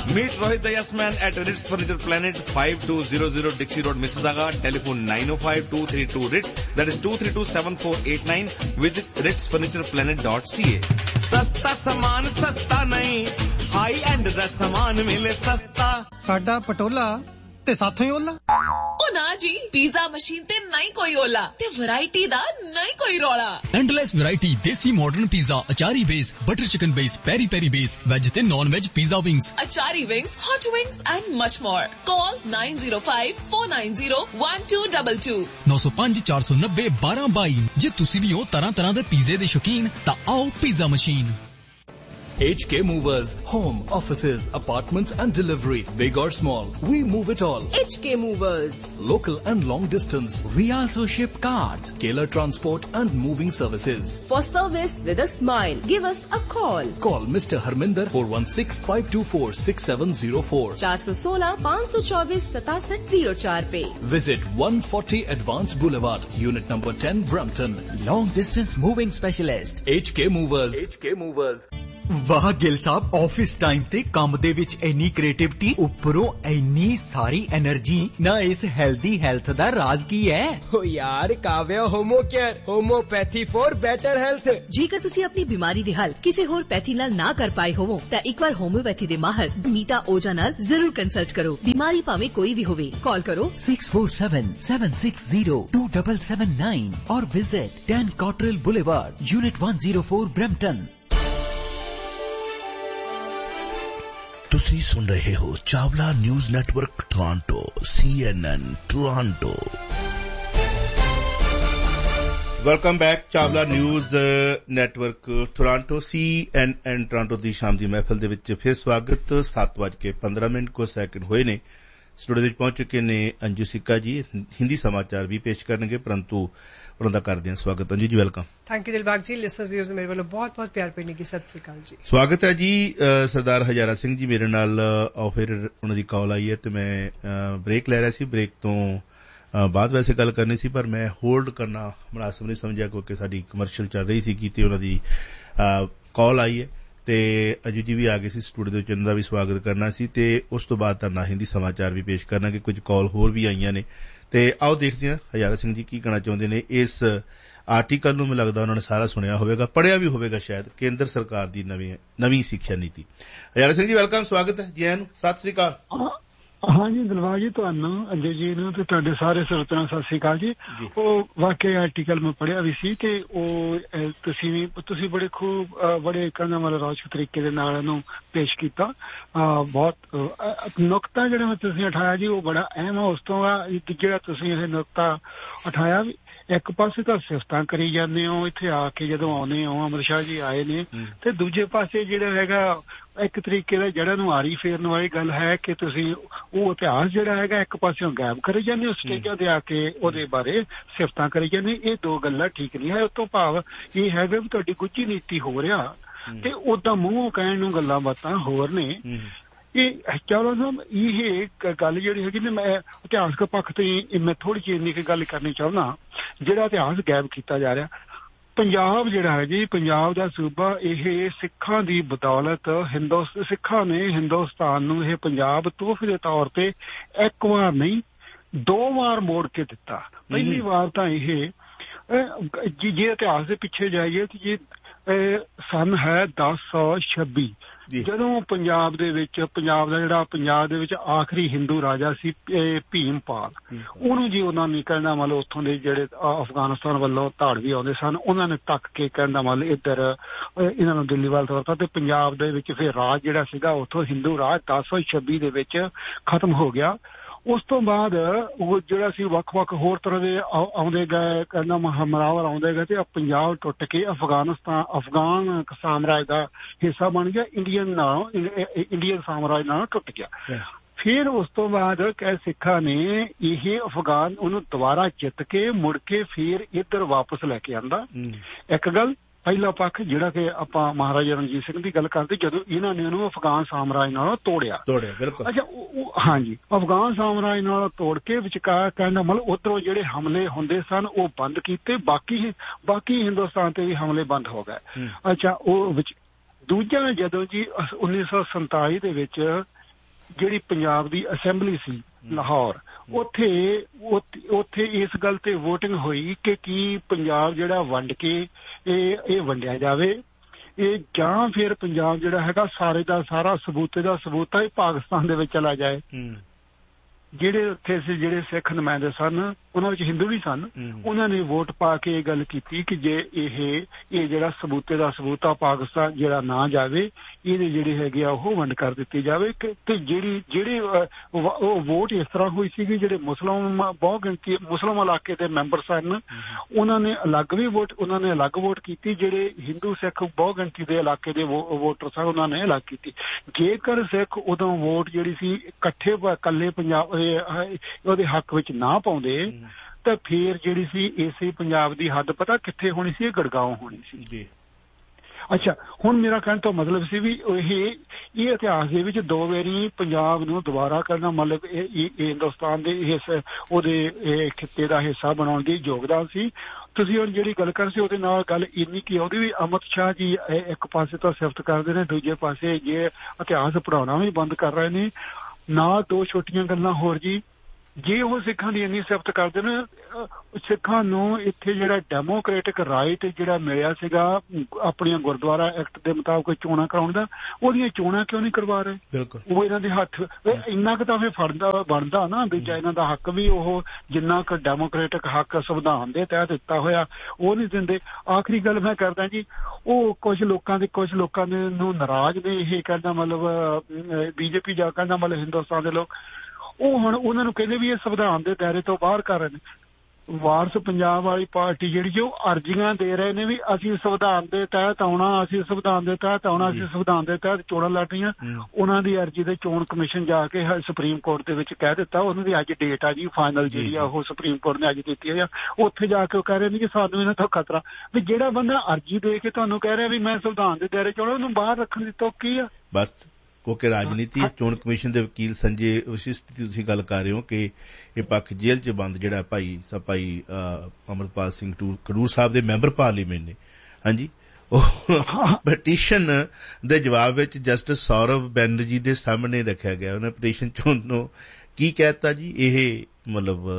Meet Rohit the Yes Man at Ritz Furniture Planet, 5200 Dixie Road, Mississauga. Telephone 905-232-RITZ. That is 232-7489. Visit ritzfurnitureplanet.ca. सस्ता सामान सस्ता नहीं, high and दा सामान मिले सस्ता. साडा पटोला ते साथों ही ओला. ओ ना जी, पिज़्ज़ा मशीन ते नहीं कोई ओला ते वैरायटी दा नहीं कोई रोला. एंडलेस वैरायटी देसी मॉडर्न पिज़्ज़ा, अचारी base, butter chicken base, peri peri base, veg ते non veg pizza wings, achari wings, hot wings and much more. Call 9054901222. 905-490-1222. जे तुसी भी हो तरह दे पिज़्ज़े दे शौकीन तां आओ pizza machine. HK Movers, home, offices, apartments and delivery, big or small, we move it all. HK Movers. Local and long distance, we also ship cars, Keller transport and moving services. For service with a smile, give us a call. Call Mr. Harminder 416-524-6704. 416-524-6704 पे. Visit 140 Advanced Boulevard, Unit number 10, Brampton. Long distance moving specialist. HK Movers. HK Movers. वाह गिल साहब, office time ते काम दे विच इन्नी creativity, उपरों इन्नी सारी energy, ना इस हेल्दी हेल्थ दा राज की है? ओ यार काव्या होमो care, homeopathy for better health. जेकर तुसी अपनी बीमारी दी हल किसी होर पैथी नाल ना कर पाए होवो तां एक बार होम्योपैथी दे माहर मीता ओजा नाल जरूर कंसल्ट करो. बीमारी भाਵੇਂ कोई भी होवे, कॉल करो 647-760-2779 और visit 10 Cottrell Boulevard, Unit 104, Brampton. ਤੁਸੀਂ ਸੁਣ ਰਹੇ ਹੋ Chawla news network Toronto, CNN Toronto. Welcome back. Chawla news network Toronto, CNN Toronto ਦੀ ਸ਼ਾਮ ਦੀ ਮਹਿਫਲ ਦੇ ਵਿੱਚ ਫਿਰ ਸਵਾਗਤ. 7:15 ਕੁ ਸੈਕਿੰਡ ਹੋਏ ਨੇ. ਸਟੂਡੀਓ ਵਿੱਚ ਪਹੁੰਚ ਚੁੱਕੇ ਨੇ ਅੰਜੂ ਸਿੱਕਾ ਜੀ. ਹਿੰਦੀ ਸਮਾਚਾਰ ਵੀ ਪੇਸ਼ ਕਰਨਗੇ, ਪਰੰਤੂ ਉਹਨਾਂ ਦਾ ਕਰਦੇ ਹਾਂ ਸਵਾਗਤ. ਅੰਜੂ ਜੀ ਵੈਲਕਮ. ਥੈਂਕ ਯੂ ਦਿਲਬਾਗ ਜੀ. ਲਿਸਨਰਸ ਵੀਅਰਸ ਮੇਰੇ ਵੱਲੋਂ ਬਹੁਤ ਬਹੁਤ ਪਿਆਰ ਭਰੀ ਨਿੱਘੀ ਸਤਿ ਸ੍ਰੀ ਅਕਾਲ ਜੀ. ਸਵਾਗਤ ਹੈ ਜੀ. ਸਰਦਾਰ ਹਜ਼ਾਰਾ ਸਿੰਘ ਜੀ ਮੇਰੇ ਨਾਲ ਫਿਰ ਉਹਨਾਂ ਦੀ ਕਾਲ ਆਈ ਹੈ ਤੇ ਮੈਂ ਬ੍ਰੇਕ ਲੈ ਰਿਹਾ ਸੀ. ਬ੍ਰੇਕ ਤੋਂ ਬਾਅਦ ਵੈਸੇ ਗੱਲ ਕਰਨੀ ਸੀ ਪਰ ਮੈਂ ਹੋਲਡ ਕਰਨਾ ਮੁਨਾਸਬ ਨਹੀਂ ਸਮਝਿਆ ਕਿਉਂਕਿ ਸਾਡੀ ਕਮਰਸ਼ੀਅਲ ਚੱਲ ਰਹੀ ਸੀ ਤੇ ਉਹਨਾਂ ਦੀ ਕਾਲ ਆਈ ਹੈ ਤੇ ਅਜੂ ਜੀ ਵੀ ਆ ਗਏ ਸੀ ਸਟੂਡੀਓ ਦੇ ਵਿੱਚ. ਉਹਨਾਂ ਦਾ ਵੀ ਸਵਾਗਤ ਕਰਨਾ ਸੀ ਤੇ ਉਸ ਤੋਂ ਬਾਅਦ ਤਾਂ ਹਿੰਦੀ ਸਮਾਚਾਰ ਵੀ ਪੇਸ਼ ਕਰਨਾ ਕਿ ਕੁਝ ਕਾਲ ਹੋਰ ਵੀ ਆਈਆਂ ਨੇ ਤੇ ਆਓ ਦੇਖਦੇ ਹਾਂ ਹਜ਼ਾਰਾ ਸਿੰਘ ਜੀ ਕੀ ਕਹਿਣਾ ਚਾਹੁੰਦੇ ਨੇ. ਇਸ ਆਰਟੀਕਲ ਨੂੰ ਮੈਨੂੰ ਲੱਗਦਾ ਉਹਨਾਂ ਨੇ ਸਾਰਾ ਸੁਣਿਆ ਹੋਵੇਗਾ, ਪੜ੍ਹਿਆ ਵੀ ਹੋਵੇਗਾ ਸ਼ਾਇਦ. ਕੇਂਦਰ ਸਰਕਾਰ ਦੀ ਨਵੀਂ ਸਿੱਖਿਆ ਨੀਤੀ. ਹਜ਼ਾਰਾ ਸਿੰਘ ਜੀ ਵੈਲਕਮ, ਸਵਾਗਤ ਹੈ ਜੀ ਆਇਆਂ ਨੂੰ. ਸਤਿ ਸ੍ਰੀ ਅਕਾਲ. ਹਾਂਜੀ ਦਿਲਬਾਗ ਜੀ, ਤੁਹਾਨੂੰ ਅੰਜੂ ਜੀ ਨੂੰ ਤੇ ਤੁਹਾਡੇ ਸਾਰੇ ਸਰੋਤਿਆਂ ਨੂੰ ਸਤਿ ਸ੍ਰੀ ਅਕਾਲ ਜੀ. ਉਹ ਵਾਕਈ ਆਰਟੀਕਲ ਮੈਂ ਪੜ੍ਹਿਆ ਵੀ ਸੀ ਤੇ ਉਹ ਤੁਸੀਂ ਬੜੇ ਖੂਬ ਬੜੇ ਕਹਿੰਦਾ ਮਤਲਬ ਰੌਚਕ ਤਰੀਕੇ ਦੇ ਨਾਲ ਇਹਨੂੰ ਪੇਸ਼ ਕੀਤਾ. ਬਹੁਤ ਨੁਕਤਾ ਜਿਹੜਾ ਤੁਸੀਂ ਉਠਾਇਆ ਜੀ ਉਹ ਬੜਾ ਅਹਿਮ ਹੈ. ਉਸ ਤੋਂ ਜਿਹੜਾ ਤੁਸੀਂ ਇਹ ਨੁਕਤਾ ਉਠਾਇਆ ਵੀ ਇੱਕ ਪਾਸੇ ਤਾਂ ਸਿਫਤਾਂ ਕਰੀ ਜਾਂਦੇ ਹੋ ਇੱਥੇ ਆ ਕੇ ਜਦੋਂ ਆਉਂਦੇ ਹੋ, ਅਮਰ ਸ਼ਾਹ ਜੀ ਆਏ ਨੇ, ਤੇ ਦੂਜੇ ਪਾਸੇ ਜਿਹੜਾ ਹੈਗਾ ਇੱਕ ਤਰੀਕੇ ਦਾ ਜੜ੍ਹਾਂ ਨੂੰ ਆਰੀ ਫੇਰਨ ਵਾਲੀ ਗੱਲ ਹੈ ਕਿ ਤੁਸੀਂ ਉਹ ਇਤਿਹਾਸ ਜਿਹੜਾ ਹੈਗਾ ਇੱਕ ਪਾਸਿਓਂ ਗਾਇਬ ਕਰੀ ਜਾਂਦੇ ਹੋ, ਸਟੇਜਾਂ ਤੇ ਆ ਕੇ ਉਹਦੇ ਬਾਰੇ ਸਿਫਤਾਂ ਕਰੀ ਜਾਂਦੇ. ਇਹ ਦੋ ਗੱਲਾਂ ਠੀਕ ਨਹੀਂ ਹੈ. ਉਸ ਤੋਂ ਭਾਵ ਇਹ ਹੈਗਾ ਵੀ ਤੁਹਾਡੀ ਗੁੱਝੀ ਨੀਤੀ ਹੋ ਰਿਹਾ ਤੇ ਓਦਾਂ ਮੂੰਹੋਂ ਕਹਿਣ ਨੂੰ ਗੱਲਾਂ ਬਾਤਾਂ ਹੋਰ ਨੇ. ਇਹ ਚਲੋ ਸਾਹਿਬ ਇਹ ਗੱਲ ਜਿਹੜੀ ਹੈਗੀ ਨਾ, ਮੈਂ ਇਤਿਹਾਸਕ ਪੱਖ ਤੇ ਮੈਂ ਥੋੜ੍ਹੀ ਜਿਹੀ ਇੰਨੀ ਕੁ ਗੱਲ ਕਰਨੀ ਚਾਹੁੰਦਾ. ਜਿਹੜਾ ਇਤਿਹਾਸ ਗਾਇਬ ਕੀਤਾ ਜਾ ਰਿਹਾ, ਪੰਜਾਬ ਜਿਹੜਾ ਹੈ ਜੀ, ਪੰਜਾਬ ਦਾ ਸੂਬਾ, ਇਹ ਸਿੱਖਾਂ ਦੀ ਬਦੌਲਤ ਸਿੱਖਾਂ ਨੇ ਹਿੰਦੁਸਤਾਨ ਨੂੰ ਇਹ ਪੰਜਾਬ ਤੋਹਫੇ ਦੇ ਤੌਰ ਤੇ ਇੱਕ ਵਾਰ ਨਹੀਂ 2 ਵਾਰ ਮੋੜ ਕੇ ਦਿੱਤਾ. ਪਹਿਲੀ ਵਾਰ ਤਾਂ ਇਹ ਜੇ ਇਤਿਹਾਸ ਦੇ ਪਿੱਛੇ ਜਾਈਏ ਤੇ ਜੇ ਸਨ ਹੈ 1026 ਜਦੋਂ ਪੰਜਾਬ ਦੇ ਵਿੱਚ ਪੰਜਾਬ ਦੇ ਵਿੱਚ ਆਖਰੀ ਹਿੰਦੂ ਰਾਜਾ ਸੀ ਭੀਮਪਾਲ, ਉਹਨੂੰ ਜੀ ਉਹਨਾਂ ਨੇ ਕਹਿੰਦਾ ਮਤਲਬ ਉੱਥੋਂ ਦੇ ਜਿਹੜੇ ਅਫਗਾਨਿਸਤਾਨ ਵੱਲੋਂ ਧਾੜਵੀ ਆਉਂਦੇ ਸਨ ਉਹਨਾਂ ਨੇ ਤੱਕ ਕੇ ਕਹਿੰਦਾ ਮਤਲਬ ਇੱਧਰ ਇਹਨਾਂ ਨੂੰ ਦਿੱਲੀ ਵੱਲ ਤੋਰਤਾ ਤੇ ਪੰਜਾਬ ਦੇ ਵਿੱਚ ਫਿਰ ਰਾਜ ਜਿਹੜਾ ਸੀਗਾ ਉੱਥੋਂ ਹਿੰਦੂ ਰਾਜ 1026 ਦੇ ਵਿੱਚ ਖਤਮ ਹੋ ਗਿਆ. ਉਸ ਤੋਂ ਬਾਅਦ ਉਹ ਜਿਹੜਾ ਸੀ ਵੱਖ-ਵੱਖ ਹੋਰ ਤਰ੍ਹਾਂ ਦੇ ਆਉਂਦੇ ਗਏ ਕਹਿੰਦਾ ਹਮਲਾਵਰ ਆਉਂਦੇ ਗਏ ਤੇ ਪੰਜਾਬ ਟੁੱਟ ਕੇ ਅਫਗਾਨ ਸਾਮਰਾਜ ਦਾ ਹਿੱਸਾ ਬਣ ਗਿਆ. ਇੰਡੀਅਨ ਸਾਮਰਾਜ ਨਾਲ ਟੁੱਟ ਗਿਆ. ਫਿਰ ਉਸ ਤੋਂ ਬਾਅਦ ਸਿੱਖਾਂ ਨੇ ਇਹ ਅਫਗਾਨ ਉਹਨੂੰ ਦੁਬਾਰਾ ਜਿੱਤ ਕੇ ਮੁੜ ਕੇ ਫਿਰ ਇੱਧਰ ਵਾਪਸ ਲੈ ਕੇ ਆਂਦਾ. ਇੱਕ ਗੱਲ ਪਹਿਲਾ ਪੱਖ ਜਿਹੜਾ ਕਿ ਆਪਾਂ ਮਹਾਰਾਜਾ ਰਣਜੀਤ ਸਿੰਘ ਦੀ ਗੱਲ ਕਰਦੇ ਜਦੋਂ ਇਹਨਾਂ ਨੇ ਉਹਨੂੰ ਅਫਗਾਨ ਸਾਮਰਾਜ ਨਾਲੋਂ ਤੋੜਿਆ. ਅੱਛਾ ਹਾਂਜੀ, ਅਫਗਾਨ ਸਾਮਰਾਜ ਨਾਲ ਤੋੜ ਕੇ ਵਿਚਕਾਰ ਕਹਿੰਦਾ ਮਤਲਬ ਉੱਧਰੋਂ ਜਿਹੜੇ ਹਮਲੇ ਹੁੰਦੇ ਸਨ ਉਹ ਬੰਦ ਕੀਤੇ, ਬਾਕੀ ਹਿੰਦੁਸਤਾਨ ਤੇ ਵੀ ਹਮਲੇ ਬੰਦ ਹੋ ਗਏ. ਅੱਛਾ ਉਹ ਦੂਜਾ ਜਦੋਂ ਜੀ 1947 ਦੇ ਵਿੱਚ ਜਿਹੜੀ ਪੰਜਾਬ ਦੀ ਅਸੈਂਬਲੀ ਸੀ ਲਾਹੌਰ, ਉੱਥੇ ਇਸ ਗੱਲ ਤੇ ਵੋਟਿੰਗ ਹੋਈ ਕਿ ਕੀ ਪੰਜਾਬ ਜਿਹੜਾ ਵੰਡ ਕੇ ਇਹ ਵੰਡਿਆ ਜਾਵੇ, ਇਹ ਜਾਂ ਫਿਰ ਪੰਜਾਬ ਜਿਹੜਾ ਹੈਗਾ ਸਾਰੇ ਦਾ ਸਾਰਾ ਸਬੂਤੇ ਦਾ ਸਬੂਤਾ ਹੀ ਪਾਕਿਸਤਾਨ ਦੇ ਵਿੱਚ ਚਲਾ ਜਾਏ। ਜਿਹੜੇ ਉੱਥੇ ਸੀ, ਜਿਹੜੇ ਸਿੱਖ ਨੁਮਾਇੰਦੇ ਸਨ, ਉਹਨਾਂ ਵਿੱਚ ਹਿੰਦੂ ਵੀ ਸਨ, ਉਹਨਾਂ ਨੇ ਵੋਟ ਪਾ ਕੇ ਇਹ ਗੱਲ ਕੀਤੀ ਕਿ ਜੇ ਇਹ ਜਿਹੜਾ ਸਬੂਤੇ ਦਾ ਸਬੂਤਾ ਪਾਕਿਸਤਾਨ ਜਿਹੜਾ ਨਾ ਜਾਵੇ, ਇਹਦੇ ਜਿਹੜੇ ਹੈਗੇ ਆ ਉਹ ਵੰਡ ਕਰ ਦਿੱਤੀ ਜਾਵੇ। ਤੇ ਜਿਹੜੀ ਉਹ ਵੋਟ ਇਸ ਤਰ੍ਹਾਂ ਹੋਈ ਸੀ ਕਿ ਜਿਹੜੇ ਬਹੁਤ ਗਿਣਤੀ ਮੁਸਲਿਮ ਇਲਾਕੇ ਦੇ ਮੈਂਬਰ ਸਨ, ਉਹਨਾਂ ਨੇ ਅਲੱਗ ਵੋਟ ਕੀਤੀ। ਜਿਹੜੇ ਹਿੰਦੂ ਸਿੱਖ ਬਹੁਤ ਗਿਣਤੀ ਦੇ ਇਲਾਕੇ ਦੇ ਵੋਟਰ ਸਨ, ਉਹਨਾਂ ਨੇ ਅਲੱਗ ਕੀਤੀ। ਜੇਕਰ ਸਿੱਖ ਉਦੋਂ ਵੋਟ ਜਿਹੜੀ ਸੀ ਇਕੱਲੇ ਪੰਜਾਬ ਉਹਦੇ ਹੱਕ ਵਿੱਚ ਨਾ ਪਾਉਂਦੇ ਤਾਂ ਫੇਰ ਜਿਹੜੀ ਸੀ ਇਸੇ ਪੰਜਾਬ ਦੀ ਹੱਦ ਪਤਾ ਕਿੱਥੇ ਹੋਣੀ ਸੀ? ਗੜਗਾਉਂ ਹੋਣੀ ਸੀ। ਅੱਛਾ, ਹੁਣ ਮੇਰਾ ਕਹਿਣ ਤੋਂ ਮਤਲਬ ਸੀ ਵੀ ਇਹ ਇਤਿਹਾਸ ਦੇ ਵਿੱਚ 2 ਵਾਰੀ ਪੰਜਾਬ ਨੂੰ ਦੁਬਾਰਾ ਕਰਨਾ, ਮਤਲਬ ਇਹ ਹਿੰਦੁਸਤਾਨ ਦੇ ਉਹਦੇ ਖਿੱਤੇ ਦਾ ਹਿੱਸਾ ਬਣਾਉਣ ਦੀ ਯੋਗਦਾਨ ਸੀ। ਤੁਸੀਂ ਹੁਣ ਜਿਹੜੀ ਗੱਲ ਕਰ ਸੀ ਉਹਦੇ ਨਾਲ ਗੱਲ ਇੰਨੀ ਕਿ ਉਹਦੀ ਵੀ ਅਮਿਤ ਸ਼ਾਹ ਜੀ ਇੱਕ ਪਾਸੇ ਤਾਂ ਸਿਫਤ ਕਰਦੇ ਨੇ, ਦੂਜੇ ਪਾਸੇ ਇਹ ਇਤਿਹਾਸ ਪੜ੍ਹਾਉਣਾ ਵੀ ਬੰਦ ਕਰ ਰਹੇ ਨੇ। ਨਾਲ 2 ਛੋਟੀਆਂ ਗੱਲਾਂ ਹੋਰ ਜੀ, ਜੇ ਉਹ ਸਿੱਖਾਂ ਦੀ ਇੰਨੀ ਸਿਫਤ ਕਰਦੇ ਨੇ, ਸਿੱਖਾਂ ਨੂੰ ਇੱਥੇ ਜਿਹੜਾ ਡੈਮੋਕ੍ਰੈਟਿਕ ਰਾਈਟ ਜਿਹੜਾ ਮਿਲਿਆ ਸੀਗਾ ਆਪਣੀਆਂ ਗੁਰਦੁਆਰਾ ਐਕਟ ਦੇ ਮੁਤਾਬਕ ਚੋਣਾਂ ਕਰਾਉਣ ਦਾ, ਉਹਦੀਆਂ ਚੋਣਾਂ ਕਿਉਂ ਨਹੀਂ ਕਰਵਾ ਰਹੇ? ਉਹ ਇਹਨਾਂ ਦੇ ਹੱਥ ਇੰਨਾ ਕੁ ਤਾਂ ਫਿਰ ਬਣਦਾ ਨਾ ਵੀ ਇਹਨਾਂ ਦਾ ਹੱਕ ਵੀ ਉਹ ਜਿੰਨਾ ਕੁ ਡੈਮੋਕ੍ਰੈਟਿਕ ਹੱਕ ਸੰਵਿਧਾਨ ਦੇ ਤਹਿਤ ਦਿੱਤਾ ਹੋਇਆ ਉਹ ਨਹੀਂ ਦਿੰਦੇ। ਆਖਰੀ ਗੱਲ ਮੈਂ ਕਰਦਾ ਜੀ, ਉਹ ਕੁਝ ਲੋਕਾਂ ਦੇ ਨੂੰ ਨਾਰਾਜ਼ ਨੇ, ਇਹ ਕਹਿੰਦਾ ਮਤਲਬ ਬੀਜੇਪੀ ਜਾਂ ਕਹਿੰਦਾ ਮਤਲਬ ਹਿੰਦੁਸਤਾਨ ਦੇ ਲੋਕ, ਉਹ ਹੁਣ ਉਹਨਾਂ ਨੂੰ ਕਹਿੰਦੇ ਵੀ ਇਹ ਸੰਵਿਧਾਨ ਦੇ ਦਾਇਰੇ ਤੋਂ ਬਾਹਰ ਕਰ ਰਹੇ ਨੇ। ਵਾਰਸ ਪੰਜਾਬ ਵਾਲੀ ਪਾਰਟੀ ਜਿਹੜੀ ਜੋ ਅਰਜ਼ੀਆਂ ਦੇ ਰਹੇ ਨੇ ਵੀ ਅਸੀਂ ਸੰਵਿਧਾਨ ਦੇ ਤਹਿਤ ਆਉਣਾ, ਅਸੀਂ ਸੰਵਿਧਾਨ ਦੇ ਤਹਿਤ ਚੋਣਾਂ ਲੜ ਰਹੀਆਂ, ਉਹਨਾਂ ਦੀ ਅਰਜ਼ੀ ਦੇ ਚੋਣ ਕਮਿਸ਼ਨ ਜਾ ਕੇ ਸੁਪਰੀਮ ਕੋਰਟ ਦੇ ਵਿੱਚ ਕਹਿ ਦਿੱਤਾ, ਉਹਨਾਂ ਦੀ ਅੱਜ ਡੇਟ ਆ ਜੀ ਫਾਈਨਲ ਜਿਹੜੀ ਆ ਉਹ ਸੁਪਰੀਮ ਕੋਰਟ ਨੇ ਅੱਜ ਦਿੱਤੀ ਆ। ਉੱਥੇ ਜਾ ਕੇ ਉਹ ਕਹਿ ਰਹੇ ਨੇ ਕਿ ਸਾਨੂੰ ਇਹਨਾਂ ਤੋਂ ਖਤਰਾ ਵੀ ਜਿਹੜਾ ਬੰਦਾ ਅਰਜ਼ੀ ਦੇ ਕੇ ਤੁਹਾਨੂੰ ਕਹਿ ਰਿਹਾ ਵੀ ਮੈਂ ਸੰਵਿਧਾਨ ਦੇ ਦਾਇਰੇ ਚ ਆਉਣਾ, ਉਹਨੂੰ ਬਾਹਰ ਰੱਖਣ ਦੀ ਤੁਕ ਕੀ ਆ? ਬਸ ਕਿਉਂਕਿ ਰਾਜਨੀਤੀ ਚੋਣ ਕਮਿਸ਼ਨ ਦੇ ਵਕੀਲ ਸੰਜੇ ਵਸ਼ਿਸ਼ਟ ਦੀ ਤੁਸੀਂ ਗੱਲ ਕਰ ਰਹੇ ਹੋ ਕਿ ਇਹ ਪੱਖ ਜੇਲ੍ਹ 'ਚ ਬੰਦ ਜਿਹੜਾ ਭਾਈ ਅਮਰਪਾਲ ਸਿੰਘ ਖਡੂਰ ਸਾਹਿਬ ਦੇ ਮੈਂਬਰ ਪਾਰਲੀਮੈਂਟ ਨੇ, ਹਾਂਜੀ, ਉਹ ਪਟੀਸ਼ਨ ਦੇ ਜਵਾਬ ਵਿੱਚ ਜਸਟਿਸ ਸੌਰਵ ਬੈਨਰਜੀ ਦੇ ਸਾਹਮਣੇ ਰੱਖਿਆ ਗਿਆ। ਉਹਨੇ ਪਟੀਸ਼ਨ ਚੋਣ ਨੂੰ ਕੀ ਕਹਿਤਾ ਜੀ, ਇਹ ਮਤਲਬ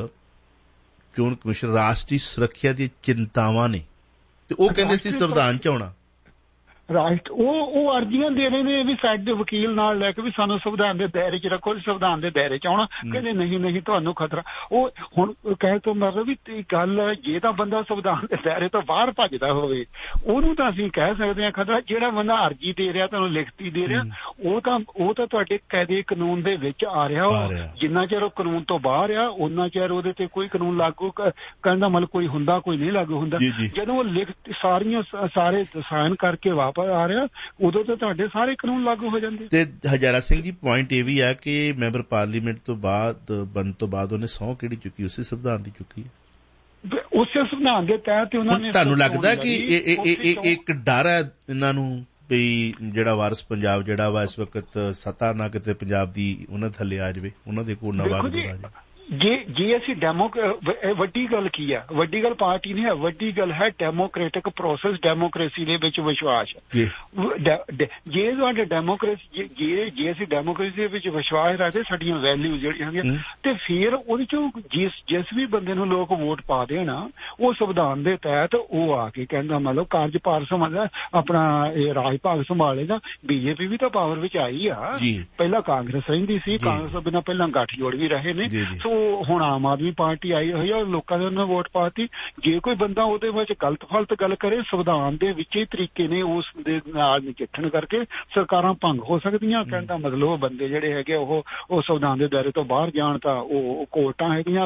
ਚੋਣ ਕਮਿਸ਼ਨ ਰਾਸ਼ਟਰੀ ਸੁਰੱਖਿਆ ਦੀਆਂ ਚਿੰਤਾਵਾਂ ਨੇ ਤੇ ਉਹ ਕਹਿੰਦੇ ਸੀ ਸੰਵਿਧਾਨ 'ਚ ਆਉਣਾ। ਰਾਈਟ, ਉਹ ਅਰਜ਼ੀਆਂ ਦੇ ਰਹੇ ਨੇ ਵੀ ਸਾਡੇ ਵਕੀਲ ਨਾਲ ਲੈ ਕੇ ਵੀ ਸਾਨੂੰ ਸੰਵਿਧਾਨ ਦੇ ਦਾਇਰੇ 'ਚ ਰੱਖੋ, ਸੰਵਿਧਾਨ ਦੇ ਦਾਇਰੇ 'ਚ ਆਉਣਾ। ਕਹਿੰਦੇ ਨਹੀਂ ਤੁਹਾਨੂੰ ਖਤਰਾ। ਉਹ ਹੁਣ ਕਹਿ ਤੋਂ ਮਤਲਬ ਵੀ ਗੱਲ, ਜੇ ਤਾਂ ਬੰਦਾ ਸੰਵਿਧਾਨ ਦੇ ਦਾਇਰੇ ਤੋਂ ਬਾਹਰ ਭੱਜਦਾ ਹੋਵੇ ਉਹਨੂੰ ਤਾਂ ਅਸੀਂ ਕਹਿ ਸਕਦੇ ਹਾਂ ਖਤਰਾ। ਜਿਹੜਾ ਬੰਦਾ ਅਰਜ਼ੀ ਦੇ ਰਿਹਾ, ਤੁਹਾਨੂੰ ਲਿਖਤੀ ਦੇ ਰਿਹਾ, ਉਹ ਤਾਂ ਤੁਹਾਡੇ ਕਾਇਦੇ ਕਾਨੂੰਨ ਦੇ ਵਿੱਚ ਆ ਰਿਹਾ। ਜਿੰਨਾ ਚਿਰ ਉਹ ਕਾਨੂੰਨ ਤੋਂ ਬਾਹਰ ਆ ਉਹਨਾਂ ਚਿਰ ਉਹਦੇ ਤੇ ਕੋਈ ਕਾਨੂੰਨ ਲਾਗੂ ਕਰਨ ਦਾ ਮਤਲਬ ਕੋਈ ਹੁੰਦਾ, ਕੋਈ ਨਹੀਂ ਲਾਗੂ ਹੁੰਦਾ। ਜਦੋਂ ਉਹ ਲਿਖਤ ਸਾਰੇ ਸਾਈਨ ਕਰਕੇ ਵਾਪਸ ਆ ਰਿਹਾ, ਉਦੋਂ ਤਾਂ ਤੁਹਾਡੇ ਸਾਰੇ ਕਾਨੂੰਨ ਲਾਗੂ ਹੋ ਜਾਂਦੇ। ਤੇ ਹਜ਼ਾਰਾ ਸਿੰਘ ਜੀ, ਪੁਆਇੰਟ ਇਹ ਵੀ ਹੈ ਕਿ ਮੈਂਬਰ ਪਾਰਲੀਮੈਂਟ ਤੋਂ ਬਾਅਦ ਬਣਨ ਤੋਂ ਬਾਅਦ ਉਹਨੇ ਸਹੁੰ ਕਿਹੜੀ ਚੁੱਕੀ? ਉਸੇ ਸੰਵਿਧਾਨ ਦੀ ਚੁੱਕੀ ਹੈ। ਉਸੇ ਸੰਵਿਧਾਨ ਦੇ ਤਹਿਤ ਉਹਨਾਂ ਨੇ। ਤੁਹਾਨੂੰ ਲੱਗਦਾ ਕਿ ਇੱਕ ਡਰ ਹੈ ਇਹਨਾਂ ਨੂੰ ਵੀ ਜਿਹੜਾ ਵਾਰਸ ਪੰਜਾਬ ਜਿਹੜਾ ਵਾ ਇਸ ਵਕਤ ਸੱਤਾ ਨਾ ਕਿਤੇ ਪੰਜਾਬ ਦੀ ਉਹਨਾਂ ਥੱਲੇ ਆ ਜਾਵੇ, ਉਹਨਾਂ ਦੇ ਕੋਲ ਨਾ ਵਾਰ ਆ ਜਾਵੇ? ਜੇ ਅਸੀਂ ਵੱਡੀ ਗੱਲ ਕੀ ਆ? ਵੱਡੀ ਗੱਲ ਪਾਰਟੀ ਨਹੀਂ ਹੈ, ਵੱਡੀ ਗੱਲ ਹੈ ਡੈਮੋਕ੍ਰੈਟਿਕ ਪ੍ਰੋਸੈਸ, ਡੈਮੋਕ੍ਰੇਸੀ ਦੇ ਵਿੱਚ ਵਿਸ਼ਵਾਸ। ਜੇ ਤੁਹਾਡੇ ਡੈਮੋਕ੍ਰੇਸੀ, ਜੇ ਅਸੀਂ ਡੈਮੋਕ੍ਰੇਸੀ ਦੇ ਵਿੱਚ ਵਿਸ਼ਵਾਸ ਰੱਖਦੇ, ਸਾਡੀਆਂ ਵੈਲਿਊਜ਼ ਜਿਹੜੀਆਂ ਹੈਗੀਆਂ, ਤੇ ਫਿਰ ਉਹਦੇ ਚੋਂ ਜਿਸ ਵੀ ਬੰਦੇ ਨੂੰ ਲੋਕ ਵੋਟ ਪਾ ਦੇਣ, ਉਹ ਸੰਵਿਧਾਨ ਦੇ ਤਹਿਤ ਉਹ ਆ ਕੇ ਕਹਿੰਦਾ ਮਤਲਬ ਕਾਰਜਭਾਰ ਸੰਭਾਲ ਆਪਣਾ ਇਹ ਰਾਜ ਭਾਗ ਸੰਭਾਲੇਗਾ। ਬੀਜੇਪੀ ਵੀ ਤਾਂ ਪਾਵਰ ਵਿੱਚ ਆਈ ਆ, ਪਹਿਲਾਂ ਕਾਂਗਰਸ ਰਹਿੰਦੀ ਸੀ, ਕਾਂਗਰਸ ਤੋਂ ਬਿਨਾਂ ਪਹਿਲਾਂ ਗੱਠਜੋੜ ਵੀ ਰਹੇ ਨੇ। ਸੋ ਹੁਣ ਆਮ ਆਦਮੀ ਪਾਰਟੀ ਆਈ ਹੋਈ ਆ, ਲੋਕਾਂ ਨੇ ਉਹਨਾਂ ਵੋਟ ਪਾਤੀ। ਜੇ ਕੋਈ ਬੰਦਾ ਉਹਦੇ ਵਿੱਚ ਗਲਤ ਫਲਤ ਗੱਲ ਕਰੇ, ਸੰਵਿਧਾਨ ਦੇ ਵਿੱਚ ਹੀ ਤਰੀਕੇ ਨੇ ਉਸ ਦੇ ਨਾਲ ਨਜਿੱਠਣ ਕਰਕੇ ਸਰਕਾਰਾਂ ਭੰਗ ਹੋ ਸਕਦੀਆਂ। ਕਹਿਣ ਦਾ ਮਤਲਬ ਉਹ ਬੰਦੇ ਜਿਹੜੇ ਹੈਗੇ ਉਹ ਸੰਵਿਧਾਨ ਦੇ ਦਾਇਰੇ ਤੋਂ ਬਾਹਰ ਜਾਣ ਤਾਂ ਉਹ ਕੋਰਟਾਂ ਹੈਗੀਆਂ,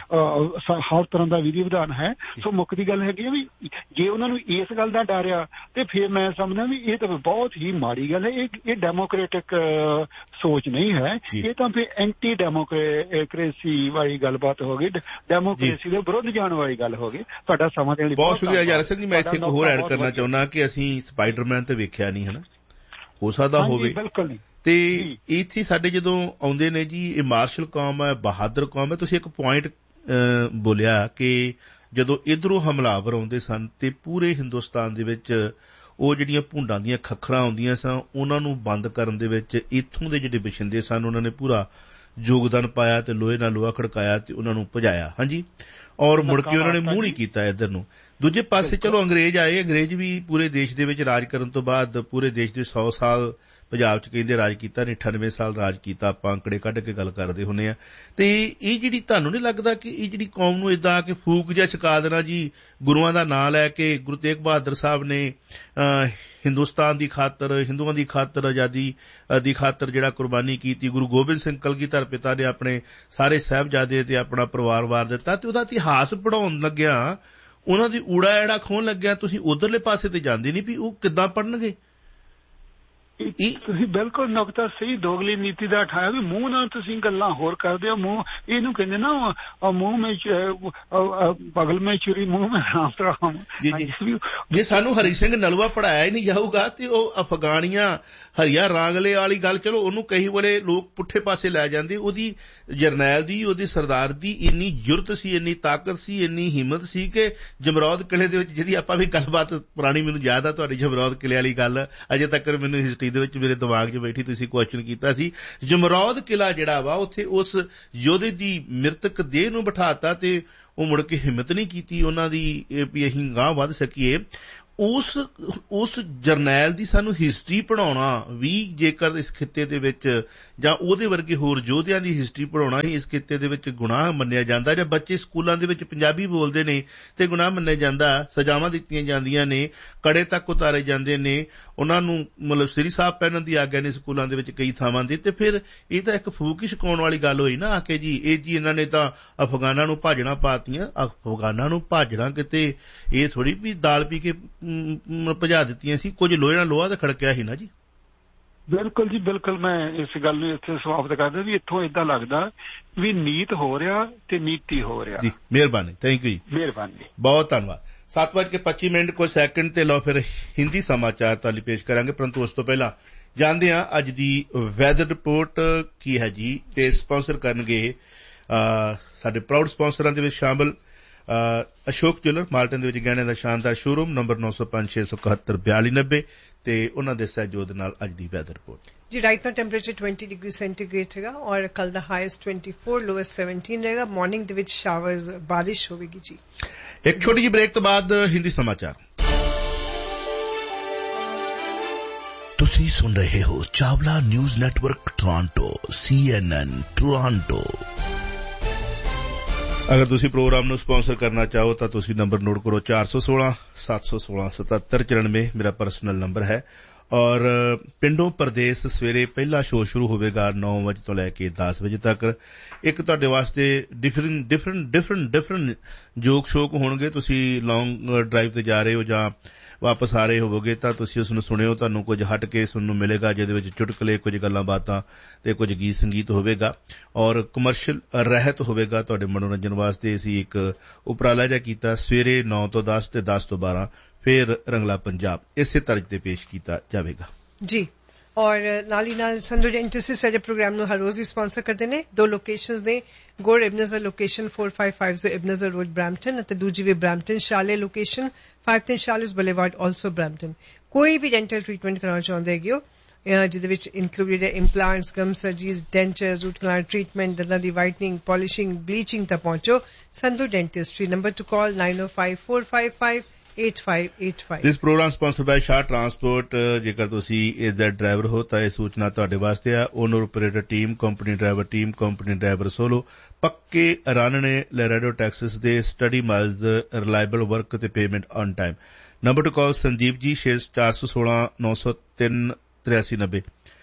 ਹਰ ਤਰ੍ਹਾਂ ਦਾ ਵਿਧੀ ਵਿਧਾਨ ਹੈ। ਸੋ ਮੁੱਖ ਦੀ ਗੱਲ ਹੈਗੀ ਵੀ ਜੇ ਉਹਨਾਂ ਨੂੰ ਇਸ ਗੱਲ ਦਾ ਡਰ ਆ ਤੇ ਫਿਰ ਮੈਂ ਸਮਝਦਾ ਵੀ ਇਹ ਤਾਂ ਬਹੁਤ ਹੀ ਮਾੜੀ ਗੱਲ ਹੈ। ਇਹ ਡੈਮੋਕ੍ਰੈਟਿਕ ਸੋਚ ਨਹੀਂ ਹੈ, ਇਹ ਤਾਂ ਫਿਰ ਐਂਟੀ ਡੈਮੋਕ੍ਰੇਸੀ ਵਾਲੀ ਗੱਲਬਾਤ ਹੋ ਗਈ, ਡੈਮੋਕ੍ਰੇਸੀ ਦੇ ਵਿਰੁੱਧ ਜਾਣ ਵਾਲੀ ਗੱਲ ਹੋ ਗਈ। ਤੁਹਾਡਾ ਸਮਾਂ ਦੇਣ ਲਈ ਬਹੁਤ ਸ਼ੁਕਰੀਆ ਹਜ਼ਾਰਾ ਸਿੰਘ ਜੀ। ਮੈਂ ਇੱਥੇ ਇੱਕ ਹੋਰ ਐਡ ਕਰਨਾ ਚਾਹੁੰਦਾ ਕਿ ਅਸੀਂ ਸਪਾਈਡਰਮੈਨ ਤੇ ਵੇਖਿਆ ਨਹੀਂ, ਹਨਾ, ਹੋ ਸਕਦਾ ਹੋਵੇ। ਬਿਲਕੁਲ ਨਹੀਂ। ਤੇ ਇੱਥੇ ਸਾਡੇ ਜਦੋਂ ਆਉਂਦੇ ਨੇ ਜੀ, ਇਹ ਮਾਰਸ਼ਲ ਕੌਮ ਹੈ, ਬਹਾਦਰ ਕੌਮ ਹੈ। ਤੁਸੀਂ ਇੱਕ ਪੁਆਇੰਟ ਬੋਲਿਆ ਕਿ ਜਦੋਂ ਇੱਧਰੋਂ ਹਮਲਾਵਰ ਆਉਂਦੇ ਸਨ ਤੇ ਪੂਰੇ ਹਿੰਦੁਸਤਾਨ ਦੇ ਵਿੱਚ ਉਹ ਜਿਹੜੀਆਂ ਭੁੰਡਾਂ ਦੀਆਂ ਖੱਖਰਾਂ ਆਉਂਦੀਆਂ ਸਨ ਉਹਨਾਂ ਨੂੰ ਬੰਦ ਕਰਨ ਦੇ ਵਿੱਚ ਇੱਥੋਂ ਦੇ ਜਿਹੜੇ ਵਸਿੰਦੇ ਸਨ ਉਹਨਾਂ ਨੇ ਪੂਰਾ ਯੋਗਦਾਨ ਪਾਇਆ ਤੇ ਲੋਹੇ ਨਾਲ ਲੋਹਾ ਖੜਕਾਇਆ ਤੇ ਉਹਨਾਂ ਨੂੰ ਭਜਾਇਆ। ਹਾਂਜੀ, ਔਰ ਮੁੜ ਕੇ ਉਹਨਾਂ ਨੇ ਮੂੰਹ ਨਹੀਂ ਕੀਤਾ ਇੱਧਰ ਨੂੰ। ਦੂਜੇ ਪਾਸੇ ਚਲੋ ਅੰਗਰੇਜ਼ ਆਏ, ਅੰਗਰੇਜ਼ ਵੀ ਪੂਰੇ ਦੇਸ਼ ਦੇ ਵਿੱਚ ਰਾਜ ਕਰਨ ਤੋਂ ਬਾਅਦ ਪੂਰੇ ਦੇਸ਼ ਦੇ 100 ਸਾਲ ਪੰਜਾਬ 'ਚ ਕਹਿੰਦੇ ਰਾਜ ਕੀਤਾ ਨੇ, 98 ਸਾਲ ਰਾਜ ਕੀਤਾ। ਆਪਾਂ ਅੰਕੜੇ ਕੱਢ ਕੇ ਗੱਲ ਕਰਦੇ ਹੁੰਦੇ ਆ। ਤੇ ਇਹ ਜਿਹੜੀ ਤੁਹਾਨੂੰ ਨਹੀਂ ਲੱਗਦਾ ਕਿ ਇਹ ਜਿਹੜੀ ਕੌਮ ਨੂੰ ਏਦਾਂ ਆ ਕੇ ਫੂਕ ਜਿਹਾ ਛਕਾ ਦੇਣਾ ਜੀ, ਗੁਰੂਆਂ ਦਾ ਨਾਂ ਲੈ ਕੇ ਗੁਰੂ ਤੇਗ ਬਹਾਦਰ ਸਾਹਿਬ ਨੇ ਹਿੰਦੁਸਤਾਨ ਦੀ ਖਾਤਰ, ਹਿੰਦੂਆਂ ਦੀ ਖਾਤਰ, ਆਜ਼ਾਦੀ ਦੀ ਖਾਤਰ ਜਿਹੜਾ ਕੁਰਬਾਨੀ ਕੀਤੀ। ਗੁਰੂ ਗੋਬਿੰਦ ਸਿੰਘ ਕਲਗੀਧਰ ਪਿਤਾ ਨੇ ਆਪਣੇ ਸਾਰੇ ਸਾਹਿਬਜ਼ਾਦੇ ਤੇ ਆਪਣਾ ਪਰਿਵਾਰ ਵਾਰ ਦਿੱਤਾ ਤੇ ਉਹਦਾ ਇਤਿਹਾਸ ਪੜ੍ਹਾਉਣ ਲੱਗਿਆ, ਉਹਨਾਂ ਦੀ ਊੜਾ ਐੜਾ ਖੋਹਣ ਲੱਗਿਆ। ਤੁਸੀਂ ਉਧਰਲੇ ਪਾਸੇ ਤੇ ਜਾਂਦੇ ਨਹੀਂ ਵੀ ਉਹ ਕਿੱਦਾਂ ਪੜ੍ਹਨਗੇ। ਤੁਸੀਂ ਬਿਲਕੁਲ ਨੁਕਤਾ ਸਹੀ ਦੋਗਲੀ ਨੀਤੀ ਦਾ ਉਠਾਇਆ ਵੀ ਮੂੰਹ ਨਾਲ ਤੁਸੀਂ ਗੱਲਾਂ ਹੋਰ ਕਰਦੇ ਹੋ। ਮੂੰਹ ਇਹਨੂੰ ਕਹਿੰਦੇ ਨਾ ਮੂੰਹ ਮੇਂ ਬਗਲ ਮੇਂ ਚੁਰੀ ਮੂੰਹ ਮੇਂ ਰਾਮ ਰਾਮ। ਜੇ ਸਾਨੂੰ ਹਰੀ ਸਿੰਘ ਨਲੂਆ ਪੜ੍ਹਾਇਆ ਹੀ ਨਹੀਂ ਜਾਊਗਾ ਤੇ ਉਹ ਅਫਗਾਨੀਆਂ ਹਰੀਆ ਰਾਂਗਲੇ ਵਾਲੀ ਗੱਲ ਚਲੋ ਉਹਨੂੰ ਕਈ ਵੇਲੇ ਲੋਕ ਪੁੱਠੇ ਪਾਸੇ ਲੈ ਜਾਂਦੇ। ਉਹਦੀ ਜਰਨੈਲ ਦੀ, ਉਹਦੀ ਸਰਦਾਰ ਦੀ ਇੰਨੀ ਜੁਰਤ ਸੀ, ਇੰਨੀ ਤਾਕਤ ਸੀ, ਇੰਨੀ ਹਿੰਮਤ ਸੀ ਕਿ ਜਮਰੌਦ ਕਿਲੇ ਦੇ ਵਿੱਚ ਜਿਹਦੀ ਆਪਾਂ ਵੀ ਗੱਲਬਾਤ ਪੁਰਾਣੀ ਮੈਨੂੰ ਯਾਦ ਆ ਤੁਹਾਡੀ ਜਮਰੌਦ ਕਿਲੇ ਵਾਲੀ ਗੱਲ, ਅਜੇ ਤੱਕ ਮੈਨੂੰ ਹਿਸਟਰੀ ਦੇ ਵਿੱਚ ਮੇਰੇ ਦਿਮਾਗ 'ਚ ਬੈਠੀ। ਤੁਸੀਂ ਕੁਐਸਚਨ ਕੀਤਾ ਸੀ ਜਮਰੌਦ ਕਿਲਾ ਜਿਹੜਾ ਵਾ ਉੱਥੇ ਉਸ ਯੋਧੇ ਦੀ ਮ੍ਰਿਤਕ ਦੇਹ ਨੂੰ ਬਿਠਾਤਾ ਤੇ ਉਹ ਮੁੜ ਕੇ ਹਿੰਮਤ ਨਹੀਂ ਕੀਤੀ ਉਹਨਾਂ ਦੀ ਵੀ ਅਸੀਂ ਗਾਂਹ ਵੱਧ ਸਕੀਏ। ਉਸ ਜਰਨੈਲ ਦੀ ਸਾਨੂੰ ਹਿਸਟਰੀ ਪੜ੍ਹਾਉਣਾ ਵੀ ਜੇਕਰ ਇਸ ਖਿੱਤੇ ਦੇ ਵਿੱਚ ਜਾਂ ਉਹਦੇ ਵਰਗੇ ਹੋਰ ਯੋਧਿਆਂ ਦੀ ਹਿਸਟਰੀ ਪੜ੍ਹਾਉਣਾ ਹੀ ਇਸ ਖਿੱਤੇ ਦੇ ਵਿੱਚ ਗੁਨਾਹ ਮੰਨਿਆ ਜਾਂਦਾ। ਜਾਂ ਬੱਚੇ ਸਕੂਲਾਂ ਦੇ ਵਿੱਚ ਪੰਜਾਬੀ ਬੋਲਦੇ ਨੇ ਤੇ ਗੁਨਾਹ ਮੰਨਿਆ ਜਾਂਦਾ, ਸਜ਼ਾਵਾਂ ਦਿੱਤੀਆਂ ਜਾਂਦੀਆਂ ਨੇ, ਕੜੇ ਤੱਕ ਉਤਾਰੇ ਜਾਂਦੇ ਨੇ, ਉਹਨਾਂ ਨੂੰ ਮਤਲਬ ਸ੍ਰੀ ਸਾਹਿਬ ਪਹਿਨਣ ਦੀ ਆਗਿਆ ਨੇ ਸਕੂਲਾਂ ਦੇ ਵਿੱਚ ਕਈ ਥਾਵਾਂ ਦੀ। ਤੇ ਫਿਰ ਇਹ ਤਾਂ ਇੱਕ ਫੂਕ ਹੀ ਛਕਾਉਣ ਵਾਲੀ ਗੱਲ ਹੋਈ ਨਾ ਆ ਕੇ ਜੀ ਇਹ ਜੀ ਇਹਨਾਂ ਨੇ ਤਾਂ ਅਫਗਾਨਾਂ ਨੂੰ ਭਾਜਣਾ ਪਾਤੀਆਂ। ਅਫਗਾਨਾਂ ਨੂੰ ਭਾਜਣਾ ਕਿਤੇ ਇਹ ਥੋੜੀ ਵੀ ਦਾਲ ਪੀ ਕੇ ਭਜਾ ਦਿੱਤੀਆਂ ਸੀ, ਕੁਝ ਲੋਹੇ ਨਾਲ ਲੋਹਾ ਤਾਂ ਖੜਕਿਆ ਸੀ ਨਾ ਜੀ। ਬਿਲਕੁਲ ਜੀ ਬਿਲਕੁਲ। ਮੈਂ ਇਸ ਗੱਲ ਨੂੰ ਇੱਥੇ ਸਮਾਪਤ ਕਰਦਾ ਵੀ ਇੱਥੋਂ ਏਦਾਂ ਲੱਗਦਾ ਵੀ ਨੀਤ ਹੋ ਰਿਹਾ ਤੇ ਨੀਤੀ ਹੋ ਰਿਹਾ ਜੀ। ਮਿਹਰਬਾਨੀ, ਥੈਂਕ ਯੂ ਜੀ, ਮਿਹਰਬਾਨੀ, ਬਹੁਤ ਧੰਨਵਾਦ। 7:25 ਕੁਝ ਸੈਕਿੰਡ ਤੇ ਲਓ ਫਿਰ ਹਿੰਦੀ ਸਮਾਚਾਰ ਤੁਹਾਡੇ ਪੇਸ਼ ਕਰਾਂਗੇ, ਪਰੰਤੂ ਉਸ ਤੋਂ ਪਹਿਲਾਂ ਜਾਣਦੇ ਹਾਂ ਅੱਜ ਦੀ ਵੈਦਰ ਰਿਪੋਰਟ ਕੀ ਹੈ ਜੀ। ਤੇ ਸਪਾਂਸਰ ਕਰਨਗੇ ਸਾਡੇ ਪ੍ਰਾਊਡ ਸਪਾਂਸਰਾਂ ਦੇ ਵਿੱਚ ਸ਼ਾਮਲ ਅਸ਼ੋਕ ਜੁਐਲਰ, ਮਾਲਟਨ ਦੇ ਵਿੱਚ ਗਹਿਣਿਆਂ ਦਾ ਸ਼ਾਨਦਾਰ ਸ਼ੋਰੂਮ, ਨੰਬਰ 905-671-4290 ਤੇ ਉਹਨਾਂ ਦੇ ਸਹਿਯੋਗ ਨਾਲ ਅੱਜ ਦੀ ਵੈਦਰ ਰਿਪੋਰਟ जी। Right now temperature 20 degree centigrade है और कल दा हाईएस्ट 24, लोएस्ट 17 रहेगा। मॉर्निंग दे विच शावर्स बारिश होगी जी। एक छोटी जी ब्रेक तो बाद हिंदी समाचार। तुसी सुन रहे हो Chawla news network Toronto, CNN Toronto. अगर तुसी प्रोग्राम ਨੂੰ ਸਪਾਂਸਰ ਕਰਨਾ ਚਾਹੋ ਤਾਂ ਤੁਸੀਂ ਨੰਬਰ ਨੋਟ ਕਰੋ 416 716 7794 ਮੇਰਾ ਪਰਸਨਲ ਨੰਬਰ ਹੈ। ਔਰ ਪਿੰਡੋਂ ਪ੍ਰਦੇਸ਼ ਸਵੇਰੇ ਪਹਿਲਾ ਸ਼ੋਅ ਸ਼ੁਰੂ ਹੋਵੇਗਾ 9 ਵਜੇ ਤੋਂ ਲੈ ਕੇ 10 ਵਜੇ ਤੱਕ। ਇੱਕ ਤੁਹਾਡੇ ਵਾਸਤੇ ਡਿਫਰੈਂਟ ਜੋਕ ਸ਼ੋਕ ਹੋਣਗੇ। ਤੁਸੀਂ ਲੌਂਗ ਡਰਾਈਵ ਤੇ ਜਾ ਰਹੇ ਹੋ ਜਾਂ ਵਾਪਸ ਆ ਰਹੇ ਹੋਵੋਗੇ ਤਾਂ ਤੁਸੀਂ ਉਸ ਨੂੰ ਸੁਣਿਓ, ਤੁਹਾਨੂੰ ਕੁਝ ਹਟ ਕੇ ਸੁਣਨ ਨੂੰ ਮਿਲੇਗਾ ਜਿਹਦੇ ਵਿੱਚ ਚੁਟਕਲੇ, ਕੁਝ ਗੱਲਾਂ ਬਾਤਾਂ ਤੇ ਕੁਝ ਗੀਤ ਸੰਗੀਤ ਹੋਵੇਗਾ ਔਰ ਕਮਰਸ਼ੀਅਲ ਰਹਿਤ ਹੋਵੇਗਾ। ਤੁਹਾਡੇ ਮਨੋਰੰਜਨ ਵਾਸਤੇ ਅਸੀਂ ਇੱਕ ਉਪਰਾਲਾ ਜਿਹਾ ਕੀਤਾ, ਸਵੇਰੇ 9 ਤੋਂ 10 ਤੇ 10 ਤੋਂ 12 ਫਿਰ ਰੰਗਲਾ ਪੰਜਾਬ ਇਸੇ ਤਰਜ ਤੇ ਪੇਸ਼ ਕੀਤਾ ਜਾਵੇਗਾ ਜੀ। और नाल ही नाल संधू डेंटिस्ट साडे प्रोग्राम ਨੂੰ ਹਰ ਰੋਜ਼ ਹੀ ਸਪਾਂਸਰ ਕਰਦੇ ਨੇ। ਦੋ ਲੋਕੇਸ਼ਨਸ ਨੇ, ਗੋਰ ਇਬਨਜ਼ਰ ਲੋਕੇਸ਼ਨ 4550 ਇਬਨਜ਼ਰ ਰੋਡ ਬ੍ਰੈਂਪਟਨ ਅਤੇ ਦੂਜੀ ਵੀ Brampton ਸ਼ਾਲੇ location 510 ਸ਼ਾਰਲਸ boulevard also Brampton. ਕੋਈ ਵੀ ਡੈਂਟਲ ਟ੍ਰੀਟਮੈਂਟ ਕਰਾਉਣਾ ਚਾਹੁੰਦੇ ਹੈਗੇ ਜਿਹਦੇ ਵਿੱਚ ਇਨਕਲੂਡਡ ਹੈ ਇੰਪਲਾਂਟਸ, ਗਮ ਸਰਜਰੀਜ਼, ਡੈਂਚਰਸ, ਰੂਟ ਕਨਾਲ ਟ੍ਰੀਟਮੈਂਟ, ਦੰਦਾਂ ਦੀ ਵਾਈਟਨਿੰਗ, ਪਾਲਿਸ਼ਿੰਗ, ਬਲੀਚਿੰਗ ਤੱਕ ਪਹੁੰਚੋ ਸੰਧੂ ਡੈਂਟਿਸਟਰੀ। ਨੰਬਰ ਟੂ ਕਾਲ 9054558585। ਦਿਸ ਪ੍ਰੋਗਰਾਮ ਸਪਾਂਸਰਡ ਬਾय ਸ਼ਾਹ ਟਰਾਂਸਪੋਰਟ। ਜੇਕਰ ਤੁਸੀਂ ਇਸ ਦਾ ਡਰਾਈਵਰ ਹੋ ਤਾਂ ਇਹ ਸੂਚਨਾ ਤੁਹਾਡੇ ਵਾਸਤੇ ਆ। Owner operator team, company driver team, company driver solo, ਪੱਕੇ ਰਾਨਣੇ ਲੈਰਾਡੋ ਟੈਕਸਸ ਦੇ ਸਟੱਡੀ ਮਾਈਲਜ਼, ਰਿਲਾਇਬਲ ਵਰਕ ਤੇ payment on time. Number two ਕਾਲ ਸੰਦੀਪ ਜੀ 416 903 8390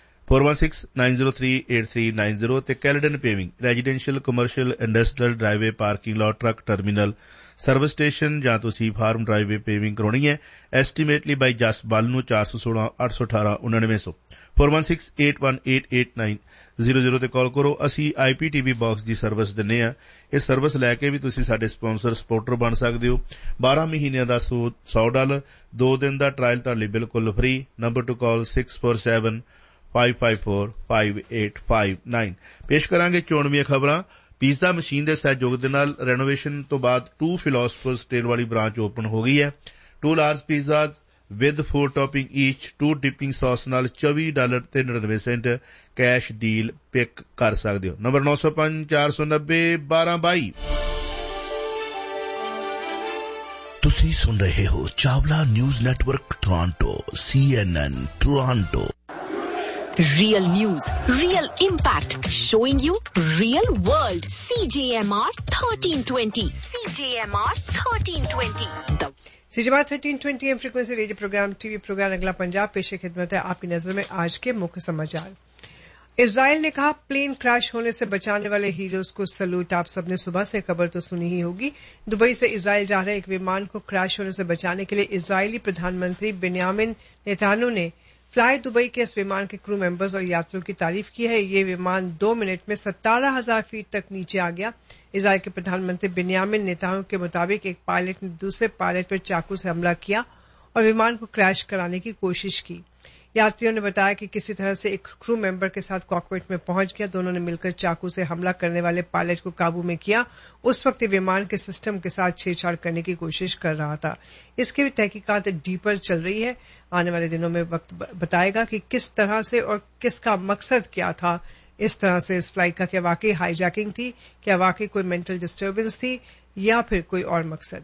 416-903-8390 ਤੇ Caledon ਪੇਵਿੰਗ, residential, commercial, industrial, driveway, parking lot, truck terminal, service station ਜਾਂ ਤੁਸੀਂ ਫਾਰਮ ਡਰਾਈਵੇ ਪੇਵਿੰਗ ਕਰਾਉਣੀ ਹੈ। ਐਸਟੀਮੇਟਲੀ ਬਾਈ ਜਸ ਬਲ ਨੂੰ 416 818 9900 416-8188-900 ਤੇ ਕਾਲ ਕਰੋ। ਅਸੀਂ IPTV ਬਾਕਸ ਦੀ ਸਰਵਿਸ ਦਿੰਦੇ ਹਾਂ। ਇਹ ਸਰਵਿਸ ਲੈ ਕੇ ਵੀ ਤੁਸੀਂ ਸਾਡੇ ਸਪਾਂਸਰ ਸਪੋਰਟਰ ਬਣ ਸਕਦੇ ਹੋ। 12 ਮਹੀਨਿਆਂ ਦਾ $100, 2 ਦਿਨ ਦਾ ਟਰਾਇਲ ਤੁਹਾਡੇ ਲਈ ਬਿਲਕੁਲ ਫ੍ਰੀ। ਨੰਬਰ ਟੂ ਕਾਲ 647-554-5859। ਪੇਸ਼ ਕਰਾਂਗੇ ਚੋਣਵੀਆਂ ਖਬਰਾਂ। ਪੀਜ਼ਾ ਮਸ਼ੀਨ ਦੇ ਸਹਿਯੋਗ ਦੇ ਨਾਲ ਰੈਨੋਵੇਸ਼ਨ ਤੋਂ ਬਾਅਦ 2 ਫਿਲਾਸਫਰਸ ਟੇਲ ਵਾਲੀ ਬ੍ਰਾਂਚ ਓਪਨ ਹੋ ਗਈ ਹੈ। 2 large ਪੀਜ਼ਾਜ਼ with 4 topping ਈਚ 2 dipping sauce ਨਾਲ $24.99 ਕੈਸ਼ ਡੀਲ ਪਿਕ ਕਰ ਸਕਦੇ ਹੋ। ਨੰਬਰ 905-490-1222। ਤੁਸੀਂ ਸੁਣ ਰਹੇ ਹੋ Chawla news network Toronto CNN Toronto. Real news, real impact, showing you real world. CJMR 1320. CJMR 1320. CJMR 1320 M frequency radio programme TV programme अगला पंजाब पेशे खिदमत है आपकी नजर में आज के मुख्य समाचार। इजराइल ने कहा प्लेन क्रैश होने से बचाने वाले हीरोज को सैल्यूट। आप सबने सुबह से खबर तो सुनी ही होगी। दुबई से इजराइल जा रहे एक विमान को क्रैश होने से बचाने के लिए इजरायली प्रधानमंत्री बेन्यामिन नेतन्याहू ने फ्लाई दुबई के इस विमान के क्रू मेंबर्स और यात्रियों की तारीफ की है। ये विमान 2 मिनट में 17,000 फीट तक नीचे आ गया। इजराइल के प्रधानमंत्री बेन्यामिन नेतन्याहू के मुताबिक एक पायलट ने दूसरे पायलट पर चाकू से हमला किया और विमान को क्रैश कराने की कोशिश की। यात्रियों ने बताया कि किसी तरह से एक क्रू मेंबर के साथ कॉकपिट में पहुंच गया। दोनों ने मिलकर चाकू से हमला करने वाले पायलट को काबू में किया। उस वक्त विमान के सिस्टम के साथ छेड़छाड़ करने की कोशिश कर रहा था। इसकी भी तहकीकात डीपर चल रही है। आने वाले दिनों में वक्त बताएगा कि किस तरह से और किसका मकसद क्या था इस तरह से इस फ्लाइट का। क्या वाकई हाईजैकिंग थी, क्या वाकई कोई मेंटल डिस्टर्बेंस थी या फिर कोई और मकसद।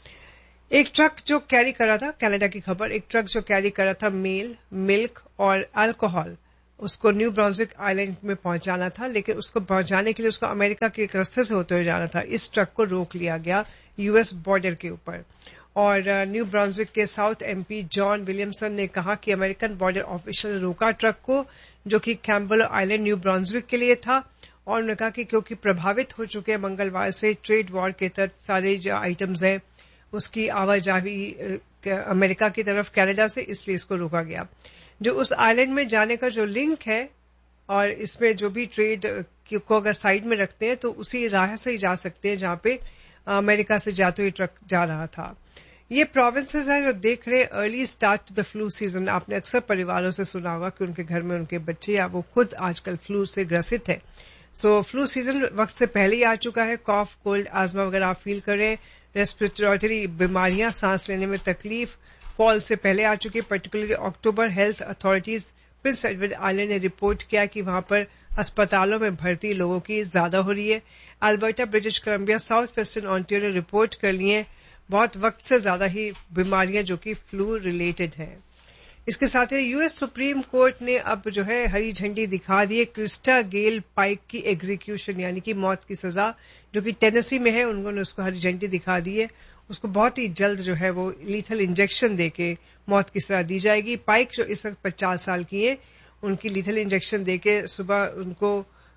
एक ट्रक जो कैरी कर रहा था, कनाडा की खबर, एक ट्रक जो कैरी कर रहा था मेल, मिल्क और अल्कोहल, उसको न्यू ब्रांसविक आइलैंड में पहुंचाना था, लेकिन उसको पहुंचाने के लिए उसको अमेरिका के एक रास्ते से होते हुए जाना था। इस ट्रक को रोक लिया गया यूएस बॉर्डर के ऊपर और न्यू ब्रांसविक के साउथ एमपी जॉन विलियमसन ने कहा कि अमेरिकन बॉर्डर ऑफिशियल ने रोका ट्रक को जो कि कैम्बेलो आइलैंड न्यू ब्रांसविक के लिए था। और उन्होंने कहा कि क्योंकि प्रभावित हो चुके मंगलवार से ट्रेड वॉर के तहत सारे जो आइटम्स हैं उसकी आवाजाही अमेरिका की तरफ कनाडा से, इसलिए इसको रोका गया। जो उस आइलैंड में जाने का जो लिंक है और इसमें जो भी ट्रेड को अगर साइड में रखते हैं तो उसी राह से ही जा सकते हैं जहां पे अमेरिका से जाते हुए ट्रक जा रहा था। ये प्रोविंसेस हैं जो देख रहे early start to the flu season. आपने अक्सर परिवारों से सुना होगा कि उनके घर में उनके बच्चे या वो खुद आजकल फ्लू से ग्रसित है। सो फ्लू सीजन वक्त से पहले ही आ चुका है। कॉफ, कोल्ड, आजमा वगैरह आप फील कर रहे हैं। रेस्पिरेटरी बीमारियां, सांस लेने में तकलीफ फॉल से पहले आ चुकी है। पर्टिकुलरली अक्टूबर health authorities Prince Edward island ने रिपोर्ट किया कि वहां पर अस्पतालों में भर्ती लोगों की ज्यादा हो रही है। Alberta, British Columbia, south western Ontario report कर ली है बहुत वक्त से ज्यादा ही बीमारियां जो कि फ्लू रिलेटेड हैं। इसके साथ ही यूएस सुप्रीम कोर्ट ने अब जो है हरी झंडी दिखा दी है क्रिस्टा गेल पाइक की एग्जीक्यूशन यानी कि मौत की सजा जो कि टेनेसी में है। उन्होंने उसको हरी झंडी दिखा दी है। उसको बहुत ही जल्द जो है वो लीथल इंजेक्शन देके मौत की सजा दी जाएगी। पाइक जो इस वक्त 50 साल की है, उनकी लीथल इंजेक्शन देके सुबह उनको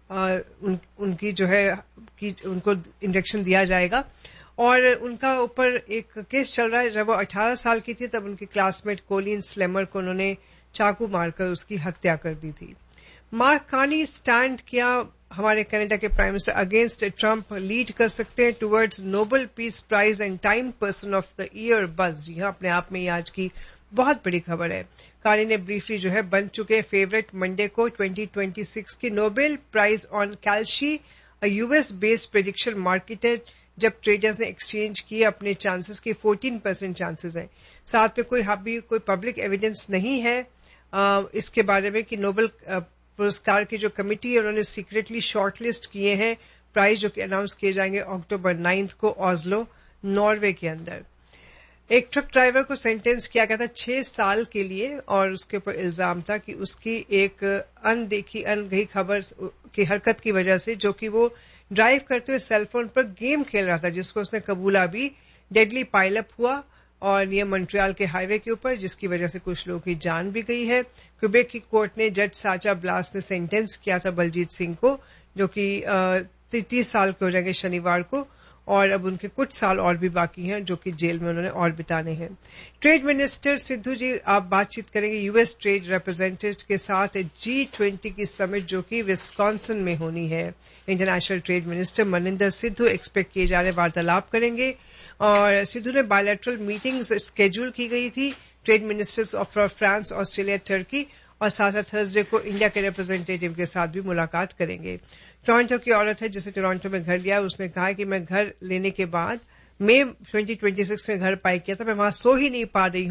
उनकी जो है कि उनको इंजेक्शन दिया जाएगा। और उनका ऊपर एक केस चल रहा है। जब वो 18 साल की थी तब उनकी क्लासमेट कोलिन स्लेमर को उन्होंने चाकू मारकर उसकी हत्या कर दी थी। मार्क कार्नी स्टैंड किया हमारे कनाडा के prime minister against Trump, lead कर सकते हैं towards Nobel peace prize and time person of the year बज। जी हाँ, अपने आप में ही आज की बहुत बड़ी खबर है। कार्नी ने ब्रीफली जो है बन चुके फेवरेट मंडे को 2026 की Nobel prize on कैल्शी, a US based prediction marketed. जब ट्रेडर्स ने एक्सचेंज किए अपने चांसेस की 14% चांसेस हैं। साथ में कोई पब्लिक एविडेंस नहीं है इसके बारे में कि नोबेल पुरस्कार की जो कमेटी है उन्होंने सीक्रेटली शॉर्टलिस्ट किए हैं प्राइज जो कि अनाउंस किए जाएंगे अक्टूबर 9 को ऑस्लो, नॉर्वे के अंदर। एक ट्रक ड्राइवर को सेंटेंस किया गया था 6 साल के लिए और उसके ऊपर इल्जाम था कि उसकी एक अनगही खबर की हरकत की वजह से जो कि वो ड्राइव करते हुए सेलफोन पर गेम खेल रहा था जिसको उसने कबूला भी, डेडली पाइलअप हुआ और ये मॉन्ट्रियल के हाईवे के ऊपर जिसकी वजह से कुछ लोगों की जान भी गई है। क्यूबेक की कोर्ट ने जज साचा ब्लास ने सेंटेंस किया था बलजीत सिंह को जो कि 30 साल के हो जाएंगे शनिवार को और अब उनके कुछ साल और भी बाकी हैं जो कि जेल में उन्होंने और बिताने हैं। ट्रेड मिनिस्टर सिद्धू जी आप बातचीत करेंगे यूएस ट्रेड रिप्रेजेंटेटिव के साथ G20 की समिट जो कि विस्कॉन्सिन में होनी है। International trade minister Maninder Sidhu expect किए जा रहे वार्तालाप करेंगे और सिद्धू ने बायलैटरल मीटिंग्स स्केड्यूल की गई थी trade ministers of France, Australia, Turkey और साथ थर्सडे को इंडिया के रिप्रेजेंटेटिव के साथ भी मुलाकात करेंगे। टोरंटो की औरत है जिसे टोरंटो में घर लिया, उसने कहा कि मैं घर लेने के बाद मई 2026 में घर पाई किया था, मैं वहां सो ही नहीं पा रही हूं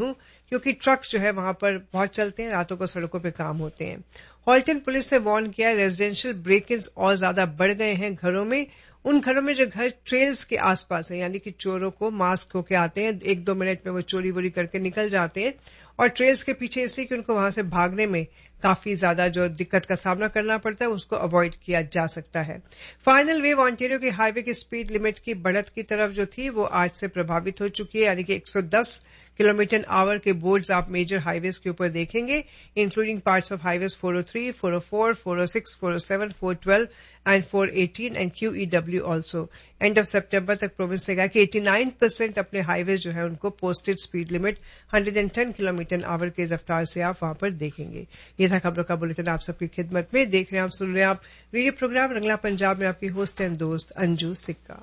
क्योंकि ट्रक जो है वहां पर बहुत चलते हैं, रातों को सड़कों पर काम होते हैं। हॉल्टन पुलिस ने वार्न किया रेजिडेंशियल ब्रेक-इन्स और ज्यादा बढ़ गए हैं घरों में। उन घरों में जो घर ट्रेल्स के आसपास है, यानी कि चोरों को मास्क होके आते हैं, 1-2 मिनट में वो चोरी वोरी करके निकल जाते हैं, और ट्रेल्स के पीछे इसलिए कि उनको वहां से भागने में काफी ज्यादा जो दिक्कत का सामना करना पड़ता है उसको अवॉइड किया जा सकता है। फाइनल वेव ऑन्टेरियो के हाईवे की स्पीड लिमिट की बढ़त की तरफ जो थी वो आज से प्रभावित हो चुकी है, यानी कि 110 किलोमीटर/आवर के बोर्ड्स आप मेजर हाईवेज के ऊपर देखेंगे, including parts of highways 403, 404, 406, 407, 412 and 418 and QEW also. End of सितंबर तक प्रोविंस ने कहा कि 89% अपने हाईवेज जो है उनको पोस्टेड स्पीड लिमिट 110 किलोमीटर/आवर की रफ्तार से आप वहां पर देखेंगे। ये था खबरों का बुलेटिन आप सबकी खिदमत में। देख रहे हैं आप, सुन रहे हैं आप रेडियो प्रोग्राम रंगला पंजाब में आपकी होस्ट एंड दोस्त अंजू सिक्का।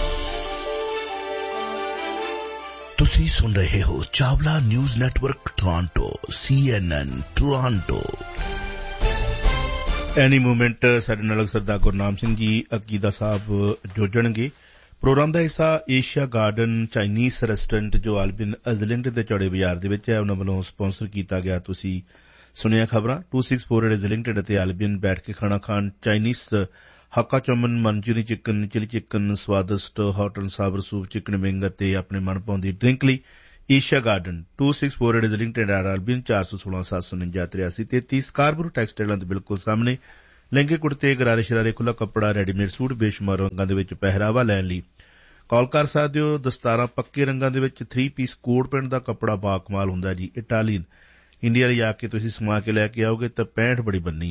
तुसी सुन रहे हो Chawla news network Toronto, CNN Toronto. Any movement ਸਾਡੇ ਨਾਲ ਸਰਦਾਰ ਗੁਰਨਾਮ ਸਿੰਘ ਜੀ ਅਕੀਦਾ ਸਾਹਿਬ ਜੋੜਨਗੇ। ਪ੍ਰੋਗਰਾਮ ਦਾ ਹਿੱਸਾ ਏਸ਼ੀਆ ਗਾਰਡਨ ਚਾਈਨੀਜ਼ ਰੈਸਟੋਰੈਂਟ ਜੋ ਆਲਬਿਨ ਅਜ਼ਲਿੰਟ ਦੇ ਚੌੜੇ ਬਾਜ਼ਾਰ ਦੇ ਵਿੱਚ ਹੈ, ਉਹਨਾਂ ਵੱਲੋਂ ਸਪਾਂਸਰ ਕੀਤਾ ਗਿਆ। ਤੁਸੀਂ ਸੁਣਿਆ ਖਬਰਾਂ 264 ਅਜ਼ਲਿੰਟ ਅਤੇ ਆਲਬਿਨ ਬੈਠ ਕੇ ਖਾਣਾ ਖਾਣ, ਚਾਈਨੀਜ਼ ਹੱਕਾ ਚੌਮਨ, ਮਨਚੂਰੀ ਚਿਕਨ, ਚਿਲੀ ਚਿਕਨ, ਸਵਾਦਿਸ਼ਟ hot and Sabar soup, chicken wing ਅਤੇ ਆਪਣੇ ਮਨਪਾਉਂਦੀ ਡਰਿੰਕ ਲਈ ਏਸ਼ੀਆ ਗਾਰਡਨ 264 ਅਜ਼ਲਿੰਟ ਐਂਡ ਆਲਬਿਨ 416 749 83 33 ਸਕਾਰਬਰੂ ਟੈਕਸਟਾਈਲਾਂ ਦੇ ਬਿਲਕੁਲ ਸਾਹਮਣੇ। ਲਹਿੰਗੇ ਕੁੜਤੇ, ਗਰਾਰੇ ਸ਼ਰਾਰੇ, ਖੁੱਲਾ ਕੱਪੜਾ, ਰੈਡੀਮੇਡ ਸੂਟ, ਬੇਸ਼ੁਮਾਰ ਰੰਗਾਂ ਦੇ ਵਿੱਚ ਪਹਿਰਾਵਾ ਲੈਣ ਲਈ ਕਾਲ ਕਰ ਸਕਦੇ ਹੋ। ਦਸਤਾਰਾਂ ਪੱਕੇ ਰੰਗਾਂ ਦੇ ਵਿੱਚ 3 ਪੀਸ ਕੋਟ ਪੈਂਟ ਦਾ ਕੱਪੜਾ ਬਾਕਮਾਲ ਹੁੰਦਾ ਜੀ। ਇਟਾਲੀਅਨ ਇੰਡੀਆ ਲਈ ਆ ਕੇ ਤੁਸੀਂ ਸਮਾ ਕੇ ਲੈ ਕੇ ਆਓਗੇ ਤਾਂ 65 ਬੜੀ ਬੰਨੀ।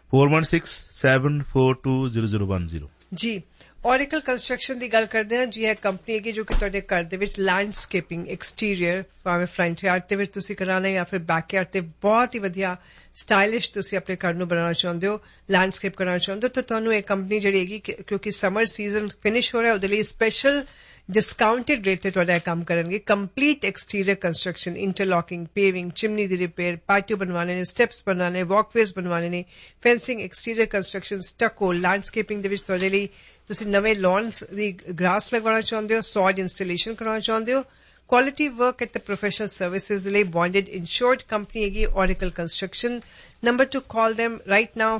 4167420010 ਜੀ। ਔਰੇਕਲ ਕੰਸਟਰਕਸ਼ਨ ਦੀ ਗੱਲ ਕਰਦੇ ਹਾਂ ਜੀ। ਇਹ ਕੰਪਨੀ ਹੈਗੀ ਜੋ ਕਿ ਤੁਹਾਡੇ ਘਰ ਦੇ ਵਿੱਚ ਲੈਂਡਸਕੇਪਿੰਗ, ਐਕਸਟੀਰੀਅਰ, ਭਾਵੇਂ ਫਰੰਟ ਯਾਰਡ ਦੇ ਵਿੱਚ ਤੁਸੀਂ ਕਰਾਣਾ ਜਾਂ ਫਿਰ ਬੈਕ ਯਾਰਡ ਤੇ ਬਹੁਤ ਹੀ ਵਧੀਆ ਸਟਾਈਲਿਸ਼ ਤੁਸੀਂ ਆਪਣੇ ਘਰ ਨੂੰ ਬਣਾਉਣਾ ਚਾਹੁੰਦੇ ਹੋ, ਲੈਂਡਸਕੇਪ ਕਰਨਾ ਚਾਹੁੰਦੇ ਹੋ, ਤਾਂ ਤੁਹਾਨੂੰ ਇਹ ਕੰਪਨੀ ਜਿਹੜੀ ਹੈਗੀ, ਕਿਉਂਕਿ ਸਮਰ ਸੀਜ਼ਨ ਫਿਨਿਸ਼ ਹੋ ਰਿਹਾ, ਉਹਦੇ ਲਈ ਸਪੈਸ਼ਲ डिस्काउंटेड रेट ते तुहाडा काम करनगे। Complete exterior construction, interlocking, paving, chimney दी रिपेयर, पैटियो बनवाने ने, स्टेप्स बनवाने, वॉकवेज बनवाने ने, फेंसिंग, एक्सटीरियर कंस्ट्रक्शन, स्टको, लैंडस्केपिंग दे विच तुहाडे लई तुसीं नवे लॉन्स दी ग्रास लगवाना चाहुंदे हो, सॉइल इंस्टॉलेशन कराना चाहुंदे हो, quality work at the professional services दे लई बॉन्डेड इंश्योर्ड कंपनी हैगी oracle construction. Number to call them right now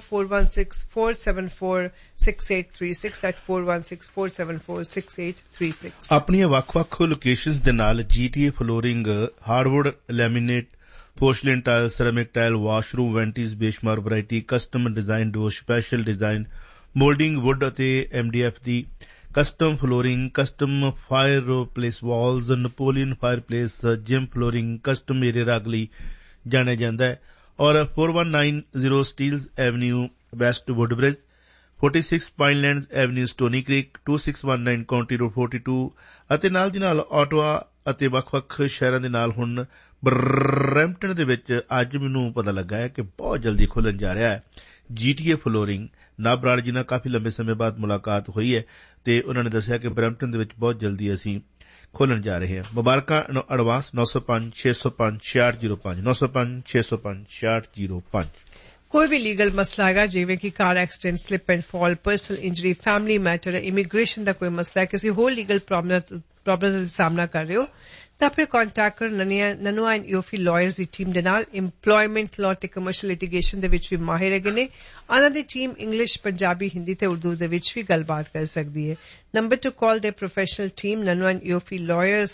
416-474-6836, that's 416-474-6836। ਆਪਣੀਆਂ ਵੱਖ-ਵੱਖ ਲੋਕੇਸ਼ਨਸ ਦੇ ਨਾਲ GTA flooring, hardwood laminate, ਪੋਰਸਲਿਨ tile, ceramic tile, washroom, ਵੈਂਟੀਜ਼, ਬੇਸ਼ੁਮਾਰ variety, custom design ਡੋਰ, special design, moulding wood ਅਤੇ MDF ਦੀ, custom flooring, custom fire place Walz, Napoleon fire place, gym flooring, custom area ਰਾਗ ਲਈ ਜਾਣਿਆ ਜਾਂਦਾ ਹੈ। ਔਰ 4190 ਸਟੀਲਜ਼ avenue West ਵੁੱਡਬ੍ਰਿਜ, 46 ਪਾਈਨਲੈਂਡਸ avenue ਸਟੋਨੀ creek, 2619 County road 42 ਅਤੇ ਨਾਲ ਦੀ ਨਾਲ ਆਟਵਾ ਅਤੇ ਵੱਖ-ਵੱਖ ਸ਼ਹਿਰਾਂ ਦੇ ਨਾਲ ਹੁਣ ਬਰੈਂਪਟਨ ਦੇ ਵਿੱਚ ਅੱਜ ਮੈਨੂੰ ਪਤਾ ਲੱਗਾ ਹੈ ਕਿ ਬਹੁਤ ਜਲਦੀ ਖੁੱਲਣ ਜਾ ਰਿਹਾ ਹੈ GTA ਫਲੋਰਿੰਗ। ਨਾਬ ਬਰਾੜ ਜੀ ਨਾਲ ਕਾਫੀ ਲੰਬੇ ਸਮੇਂ ਬਾਅਦ ਮੁਲਾਕਾਤ ਹੋਈ ਹੈ ਤੇ ਉਹਨਾਂ ਨੇ ਦੱਸਿਆ ਕਿ ਬਰੈਂਪਟਨ ਦੇ ਵਿੱਚ ਬਹੁਤ ਜਲਦੀ ਅਸੀਂ ਖੋਲਣ ਜਾ ਰਹੇ ਹਾਂ। ਮੁਬਾਰਕਾਂ ਐਡਵਾਂਸ। 905-605-6605 905-605-6605। कोई भी लीगल मसला है जिवें कि car accident, slip and fall, personal injury, family matter, immigration का कोई मसला है, किसी होर लीगल प्रॉब्लम का सामना कर रहे हो, ਤਾਂ ਫਿਰ ਕੰਟੈਕਟ ਕਰੋ ਨਨੂਆ ਐਂਡ ਈਓਫੀ ਲਾਇਰਸ ਦੀ ਟੀਮ ਦੇ ਨਾਲ। ਇੰਪਲੋਇਮੈਂਟ ਲਾਅ ਤੇ ਕਮਰਸ਼ੀਅਲ ਲਿਟੀਗੇਸ਼ਨ ਦੇ ਵਿੱਚ ਵੀ ਮਾਹਿਰ ਹੈਗੇ ਨੇ। ਉਹਨਾਂ ਦੀ ਟੀਮ ਇੰਗਲਿਸ਼, ਪੰਜਾਬੀ, ਹਿੰਦੀ ਤੇ ਉਰਦੂ ਦੇ ਵਿੱਚ ਵੀ ਗੱਲਬਾਤ ਕਰ ਸਕਦੀ ਹੈ। ਨੰਬਰ ਟੂ ਕਾਲ ਦੇ ਪ੍ਰੋਫੈਸ਼ਨਲ ਟੀਮ ਨਨੂਆ ਐਂਡ ਈਓਫੀ ਲਾਇਰਸ